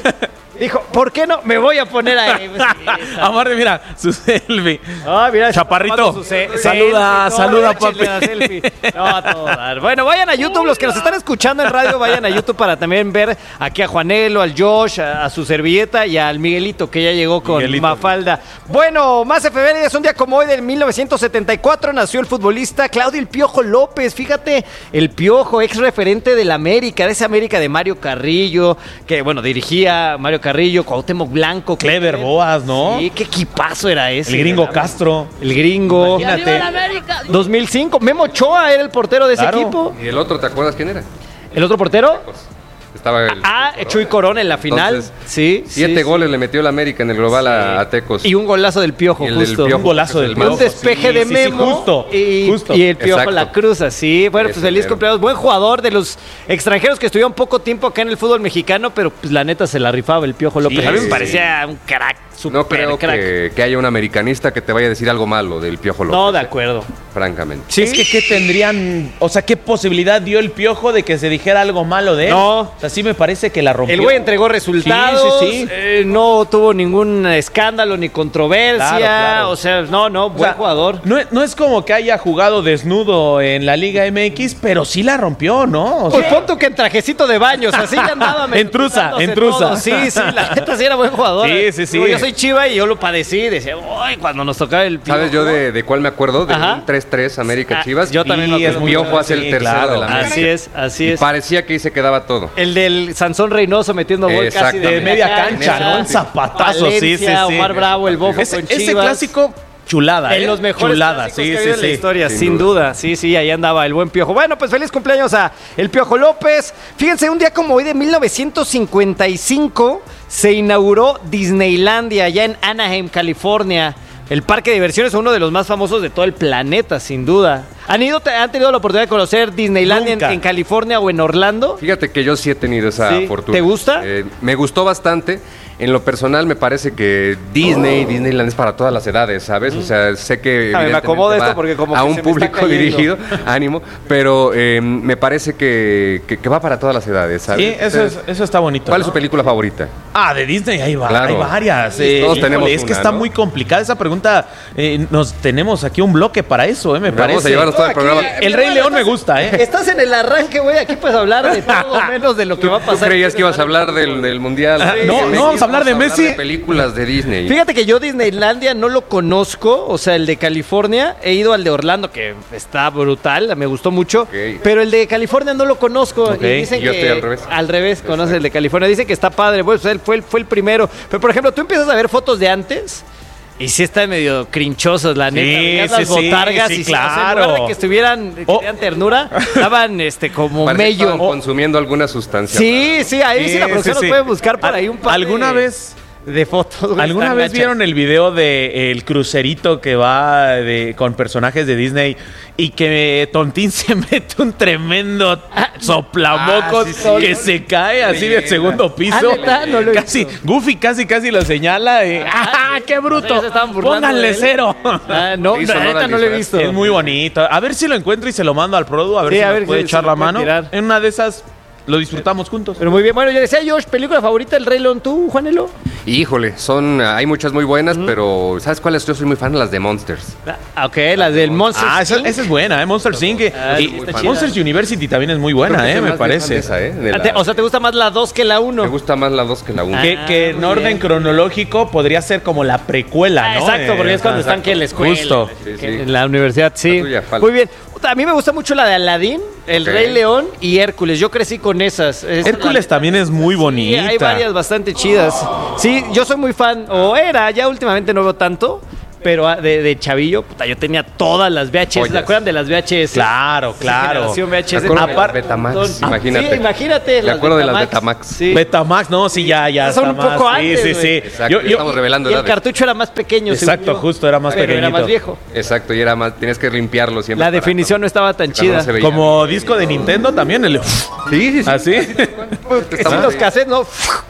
Dijo, ¿por qué no? Me voy a poner ahí. Amarte, mira, su selfie. Ah, mira, Chaparrito. tomando su se- Saluda, selfie. saluda, échenle la papi. selfie. No, a todo dar. Bueno, vayan a YouTube, los que nos están escuchando en radio, vayan a YouTube para también ver aquí a Juanelo, al Josh, a, a su servilleta y al Miguelito, que ya llegó con Miguelito. Mafalda. Bueno, más efemérides, un día como hoy del mil novecientos setenta y cuatro nació el futbolista Claudio El Piojo López. Fíjate, El Piojo, ex referente del América, de esa América de Mario Carrillo, que bueno, dirigía Mario Carrillo, Cuauhtémoc Blanco. Clever Boas, ¿no? Sí, qué equipazo era ese. El gringo ¿verdad? Castro. El gringo. Imagínate. dos mil cinco, Memo Ochoa era el portero de ese Claro. equipo. ¿Y el otro, te acuerdas quién era? ¿El otro portero? Estaba el, Ah, Chuy Corona en la final. Entonces, sí. Siete sí, goles le metió el América en el global a, Sí. a Tecos. Y un golazo del Piojo, Y el del justo. Piojo, Un golazo del el Piojo. Un despeje Sí, de sí, sí, Memo justo, y, justo. y el Piojo Exacto. la cruza, sí. Bueno, pues Ese feliz mero. cumpleaños. Buen jugador de los extranjeros que estuvieron poco tiempo acá en el fútbol mexicano, pero pues la neta se la rifaba el Piojo López. Sí, a mí me sí. parecía un crack, super No creo crack. que, que haya un americanista que te vaya a decir algo malo del Piojo López. No, de ¿eh? acuerdo. Francamente. Sí. Es que ¿qué tendrían? O sea, ¿qué posibilidad dio el Piojo de que se dijera algo malo de él? No. O sea, sí me parece que la rompió. El güey entregó resultados, Sí, sí, sí. eh, no tuvo ningún escándalo ni controversia, Claro, claro. o sea, no, no, O buen sea, jugador. No, es- no es como que haya jugado desnudo en la Liga M X, pero sí la rompió, ¿no? O Pues sea, pon tú que en trajecito de baños, así ya andaba. medio En trusa, quitándose en trusa. todo. Sí, sí, la neta sí era buen jugador. Sí, sí, sí. Digo, yo soy Chiva y yo lo padecí, decía, uy, cuando nos tocaba el Piojo. ¿Sabes yo de, de cuál me acuerdo? De Ajá. un tres tres América Ah, Chivas. yo también me Y acuerdo el Piojo mucho. hace el Sí, tercero claro. de la América. Así es, así Y es. parecía que ahí se quedaba todo. El del Sansón Reynoso metiendo gol casi de Exactamente. de media cancha, ¿no? Un zapatazo, sí, sí, sí. Valencia, Omar Bravo, el Bofo ese, con ese Chivas. clásico, chulada, En ¿eh? los mejores chulada, clásicos sí, que ha sí, habido en la sí. historia, Sin sin, duda. Sí, sí, ahí andaba el buen Piojo. Bueno, pues feliz cumpleaños a el Piojo López. Fíjense, un día como hoy de mil novecientos cincuenta y cinco se inauguró Disneylandia allá en Anaheim, California. El parque de diversiones es uno de los más famosos de todo el planeta, sin duda. ¿Han ido, han tenido la oportunidad de conocer Disneylandia en, Nunca. en California o en Orlando? Fíjate que yo sí he tenido esa Sí. fortuna. ¿Te gusta? Eh, me gustó bastante. En lo personal me parece que Disney, Oh. Disneyland es para todas las edades, ¿sabes? O sea, sé que Ah, me evidentemente acomodo esto va porque como a que un se me está público cayendo. dirigido, ánimo, pero eh, me parece que, que, que va para todas las edades, ¿sabes? Sí, eso, es- eso está bonito. ¿Cuál ¿no? es su película favorita? Ah, de Disney hay, va- Claro. hay varias. Sí, eh, todos híjole, tenemos es que una, está ¿no? muy complicada esa pregunta. eh, nos tenemos aquí un bloque para eso, eh, me Vamos parece. a llevarnos todo el Aquí, programa. El Rey León me gusta, eh. Estás en el arranque, güey. Aquí puedes hablar de todo menos de lo que va a ¿Tú pasar. creías que ibas a hablar del, del Mundial? Ah, no, De no Messi, vamos a hablar de Messi. de películas de Disney. Fíjate que yo Disneylandia no lo conozco, o sea, el de California, he ido al de Orlando, que está brutal, me gustó mucho, Ok. pero el de California no lo conozco. Ok, Y dicen yo que estoy al revés. al revés, conoce el de California, dice que está padre, pues él fue el, fue el primero. Pero por ejemplo, tú empiezas a ver fotos de antes y sí están medio crinchosos, la neta. Sí, Veías sí, las sí, botargas sí, y claro. en lugar de que estuvieran, que Oh. tenían ternura, estaban este como Parece que estaban mello. consumiendo alguna sustancia. Sí, sí, ahí sí, la Sí, producción sí, nos sí. puede buscar por Al- ahí un par ¿Alguna de- vez de fotos. güey, ¿Alguna están vez gachas. vieron el video de el crucerito que va de, con personajes de Disney y que Tontín se mete un tremendo soplamocos Ah, sí, sí. que se cae así del segundo piso? Ah, ¿neta? No lo he casi, Goofy casi casi lo señala y ¡ah, qué bruto! Ya se estaban burlando ¡Pónganle de él. cero! Ah, no, Hizo la honor neta al no lo he disfraz. visto. Es muy bonito. A ver si lo encuentro y se lo mando al Produ, a ver Sí, si a nos ver puede si- echar si la lo puede mano. tirar. En una de esas lo disfrutamos juntos. Pero muy bien. Bueno, yo decía, Josh, ¿película favorita del Rey León tú, Juanelo? Híjole, son, hay muchas muy buenas, pero ¿sabes cuáles? Yo soy muy fan de las de Monsters. Ah, ok, las del Monster Ah, esa, Inc. esa es buena, ¿eh? Monster Inc. Ah, Y está chida. Monsters University también es muy buena, Creo que ¿eh? soy Me más bien fan parece. de esa, ¿eh? De Ah, la- te- O sea, ¿te gusta más la dos que la uno? Me gusta más la dos que la uno. Que, Ah, que en muy orden bien. cronológico podría ser como la precuela, Ah, ¿no? exacto, porque Eh, es cuando ajá. están que en la escuela. Justo. Sí, que sí. En la universidad, sí. La tuya, falta. Muy bien. A mí me gusta mucho la de Aladdin, El Ok. Rey León y Hércules. Yo crecí con esas. Es Hércules la- también es muy Sí, bonita. hay varias bastante chidas. Sí, yo soy muy fan, o era, ya últimamente no veo tanto, pero ah, de, de chavillo, puta, yo tenía todas las V H S. ¿Se Joyas. acuerdan de las V H S? Claro, Esa claro. generación V H S. Me acuerdo de las Aparte- Betamax, Entonces- imagínate. Sí, imagínate. Me acuerdo de las Betamax. Sí. Betamax, no, sí, ya, ya Son está un poco más. antes, Sí, sí, güey. sí. Exacto, estamos revelando Y el edades. cartucho era más pequeño, según Exacto, yo. justo, era más Pero era pequeñito. más viejo. Exacto, y era más, tienes que limpiarlo siempre. La para- definición no estaba tan cuando no chida. se veía. Como disco de Nintendo también, el... Sí, sí, sí. ¿Así? Sí, los cassettes, ¿no?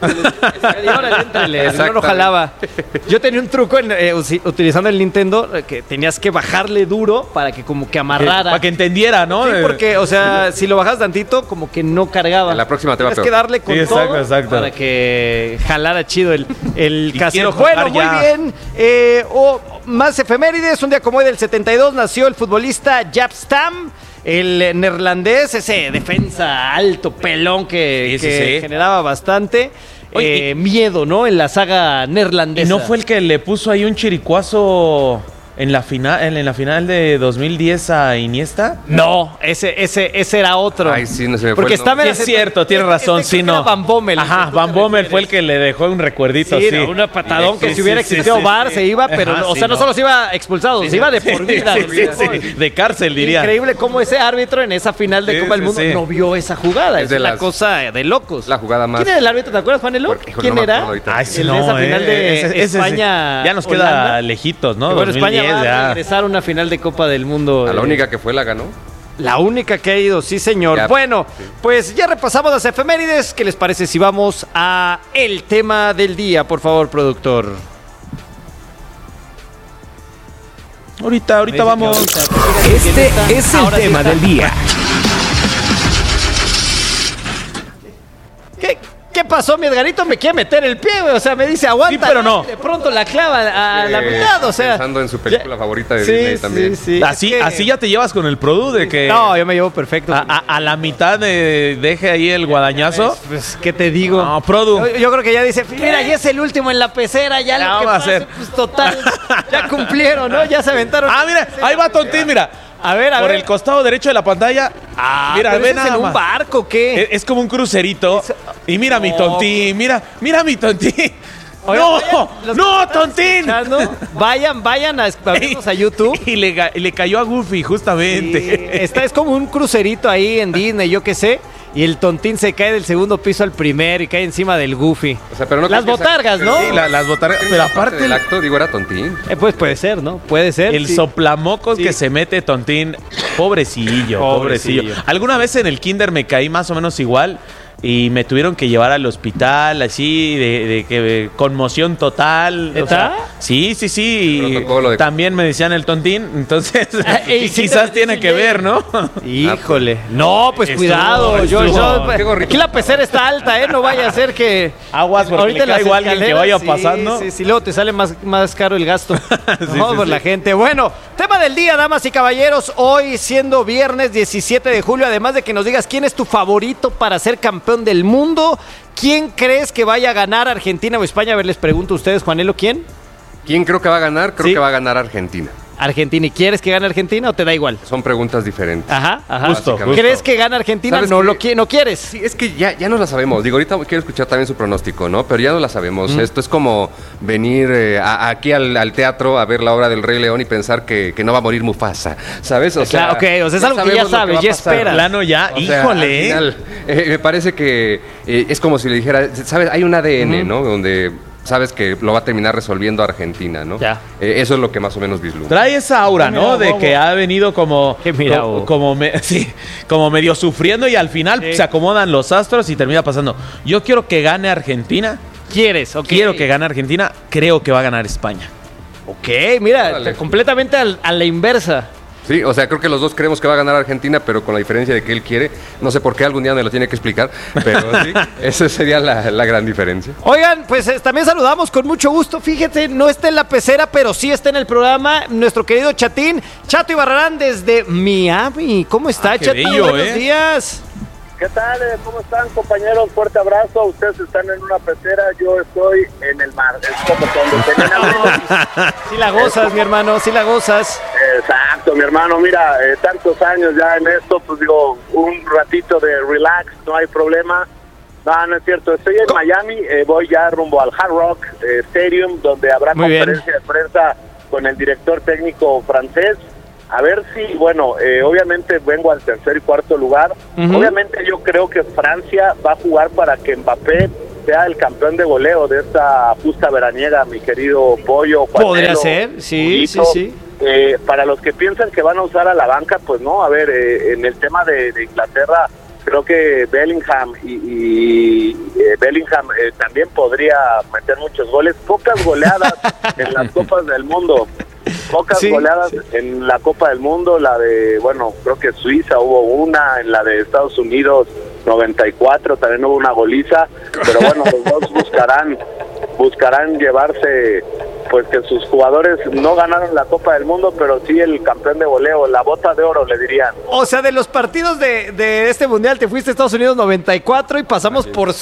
Y órale, éntrale, no lo Exactamente. jalaba. Yo tenía un truco en, eh, usi- utilizando el Nintendo, eh, que tenías que bajarle duro para que como que amarrara. Para que entendiera, ¿no? Sí, porque, o sea, si lo bajas tantito, como que no cargaba. En la próxima te va Tienes peor. que darle con Sí, exacto, todo exacto. para que jalara chido el, el Y cassette. quiero Bueno, tocar muy ya. bien. Eh, oh, más efemérides. Un día como hoy del setenta y dos nació el futbolista Jaap Stam. El eh, neerlandés, ese defensa alto, pelón que, Sí, sí, que sí. generaba bastante Oye, eh, miedo, ¿no? En la saga ¿Y neerlandesa. no fue el que le puso ahí un chiricuazo en la final, en, en la final de dos mil diez a Iniesta? No, ese, ese, ese era otro. Ay, sí, no se me fue Porque el está nombre. Sí, es cierto, tiene razón, este sí, creo que no. era Van Bommel. Ajá, el que tú Van te Bommel refieres. fue el que le dejó un recuerdito, Sí, sí. era un patadón que Sí, si hubiera sí, sí, existido sí, V A R sí. se iba, pero Ajá, o sí, sea, no, solo se iba expulsado, se iba de por vida. Sí, del sí, fútbol. sí, de cárcel, diría. Increíble cómo ese árbitro en esa final de Sí, Copa del sí, Mundo sí. no vio esa jugada. Es Es, de una las- cosa de locos. La jugada más. ¿Quién era el árbitro? ¿Te acuerdas, Juanelo? Porque, híjole, ¿Quién no me era? acuerdo ahorita. Ay, sí, El de no, esa final eh, de ese- ese- España, ya nos queda Holanda. lejitos, ¿no? Que bueno, España dos mil diez, va a ya. regresar a una final de Copa del Mundo. A la eh, única que fue la ganó. La única que ha ido, sí señor. Ya, bueno, sí. pues ya repasamos las efemérides. ¿Qué les parece si vamos a el tema del día, por favor, productor? Ahorita, ahorita vamos. Este es el Ahora sí tema está. del día. ¿Qué, qué pasó? Mi Edgarito me quiere meter el pie, güey. O sea, me dice aguanta. Sí, pero no. y de pronto la clava a la Eh, mitad, o sea. Pensando en su película favorita de Sí, Disney sí, también. sí. Así, Es que- así ya te llevas con el Produ de que No, yo me llevo perfecto. a, a- a la mitad de, deje ahí el guadañazo. Pues, ¿qué te digo? No, Produ. Yo, yo creo que ya dice, mira, ya es el último en la pecera, ya Ya lo que va a pase, ser. pues total, ya cumplieron, ¿no? Ya se aventaron. Ah, mira, ahí va Tontín, mira. A ver, a Por ver. el costado derecho de la pantalla. Ah, mira, pero ve ese es nada en un más. barco, ¿o ¿qué? Es, es como un crucerito. Y mira mi No. Tontín, mira, mira mi Tontín. Oigan, ¡No! vayan, los que ¡No, están Tontín! escuchando, Vayan, vayan a, a vernos a YouTube. Y le, ga- y le cayó a Goofy, justamente. Y está, es como un crucerito ahí en Disney, yo qué sé. Y el Tontín se cae del segundo piso al primer y cae encima del Goofy. O sea, pero no Las creo que sea- botargas, ¿no? Sí, Sí, la- las botargas. Pero aparte, del el, acto, digo, era tontín. Eh, pues puede ser, ¿no? Puede ser. el sí. soplamocos Sí. que se mete Tontín. Pobrecillo, pobrecillo, Pobrecillo. Alguna vez en el kinder me caí más o menos igual. Y me tuvieron que llevar al hospital, así, de, de que conmoción total. ¿Neta? O sea, sí, sí, sí. y Protocolo de- También me decían el Tontín, entonces Ah, y y sí quizás te- tiene sí, que sí. ver, ¿no? Híjole. No, pues Estuvo, cuidado. Yo, estuvo. yo- Qué gorrito. aquí la pecera está alta, ¿eh? No vaya a ser que. Aguas, porque le en las caigo a alguien que escaleras, vaya sí, pasando. Sí, sí, luego te sale más, más caro el gasto. Sí, no, sí, por sí. la gente. Bueno, tema del día, damas y caballeros. Hoy, siendo viernes diecisiete de julio, además de que nos digas quién es tu favorito para ser campeón del mundo, ¿quién crees que vaya a ganar, Argentina o España? A ver, les pregunto a ustedes, Juanelo, ¿quién? ¿Quién creo que va a ganar? Creo Sí. que va a ganar Argentina. Argentina. ¿Y quieres que gane Argentina o te da igual? Son preguntas diferentes. Ajá, ajá. Justo, justo. ¿Crees que gana Argentina? ¿Sabes No qué? lo qui- no quieres. Sí, es que ya, ya no la sabemos. Digo, ahorita quiero escuchar también su pronóstico, ¿no? Pero ya no la sabemos. Esto es como venir eh, a- aquí al, al teatro a ver la obra del Rey León y pensar que, que no va a morir Mufasa, ¿sabes? O Claro, ok, o sea, es algo que ya sabemos lo sabes, va a ya pasar. esperas. Plano ya, O sea, híjole. al ¿eh? final, eh, me parece que eh, es como si le dijera, ¿sabes? Hay un A D N, ¿no? Donde sabes que lo va a terminar resolviendo Argentina, ¿no? Ya. Eh, eso es lo que más o menos vislumbra. Trae esa aura, Mira, ¿no? De Bobo. que ha venido como, mira, como, Bobo. como, me- sí, como medio sufriendo y al final Sí. se acomodan los astros y termina pasando. Yo quiero que gane Argentina. ¿Quieres? Ok. Quiero que gane Argentina. Creo que va a ganar España. Ok, mira, Órale. completamente al- a la inversa. Sí, o sea, creo que los dos creemos que va a ganar Argentina, pero con la diferencia de que él quiere. No sé por qué, algún día me lo tiene que explicar, pero sí, esa sería la, la gran diferencia. Oigan, pues eh, también saludamos con mucho gusto. Fíjate, no está en la pecera, pero sí está en el programa nuestro querido Chatín, Chato Ibarrarán desde Miami. ¿Cómo está, Ah, qué Chatín? bello, Buenos ¿eh? días. ¿Qué tal? eh? ¿Cómo están, compañeros? Fuerte abrazo. Ustedes están en una pecera, yo estoy en el mar. Es como cuando tenían... Sí la gozas, mi hermano, sí la gozas. Exacto, mi hermano. Mira, eh, tantos años ya en esto, pues digo, un ratito de relax, no hay problema. No, no es cierto. Estoy en Miami, eh, voy ya rumbo al Hard Rock eh, Stadium, donde habrá Muy bien. conferencia de prensa con el director técnico francés. A ver si, bueno, eh, obviamente vengo al tercer y cuarto lugar. Ujú. Obviamente yo creo que Francia va a jugar para que Mbappé sea el campeón de goleo de esta justa veraniega, mi querido Pollo. Podría Juanelo, ser, sí, sí, Huguito. sí. Eh, para los que piensan que van a usar a la banca, pues no, a ver, eh, en el tema de, de Inglaterra, creo que Bellingham y, y, eh, Bellingham eh, también podría meter muchos goles, pocas goleadas en las Copas del Mundo. Pocas Sí, goleadas sí. en la Copa del Mundo, la de, bueno, creo que Suiza hubo una, en la de Estados Unidos noventa y cuatro también hubo una goliza, pero bueno, los dos buscarán, buscarán llevarse, pues que sus jugadores no ganaron la Copa del Mundo, pero sí el campeón de goleo, la bota de oro le dirían. O sea, de los partidos de, de este mundial te fuiste a Estados Unidos noventa y cuatro y pasamos por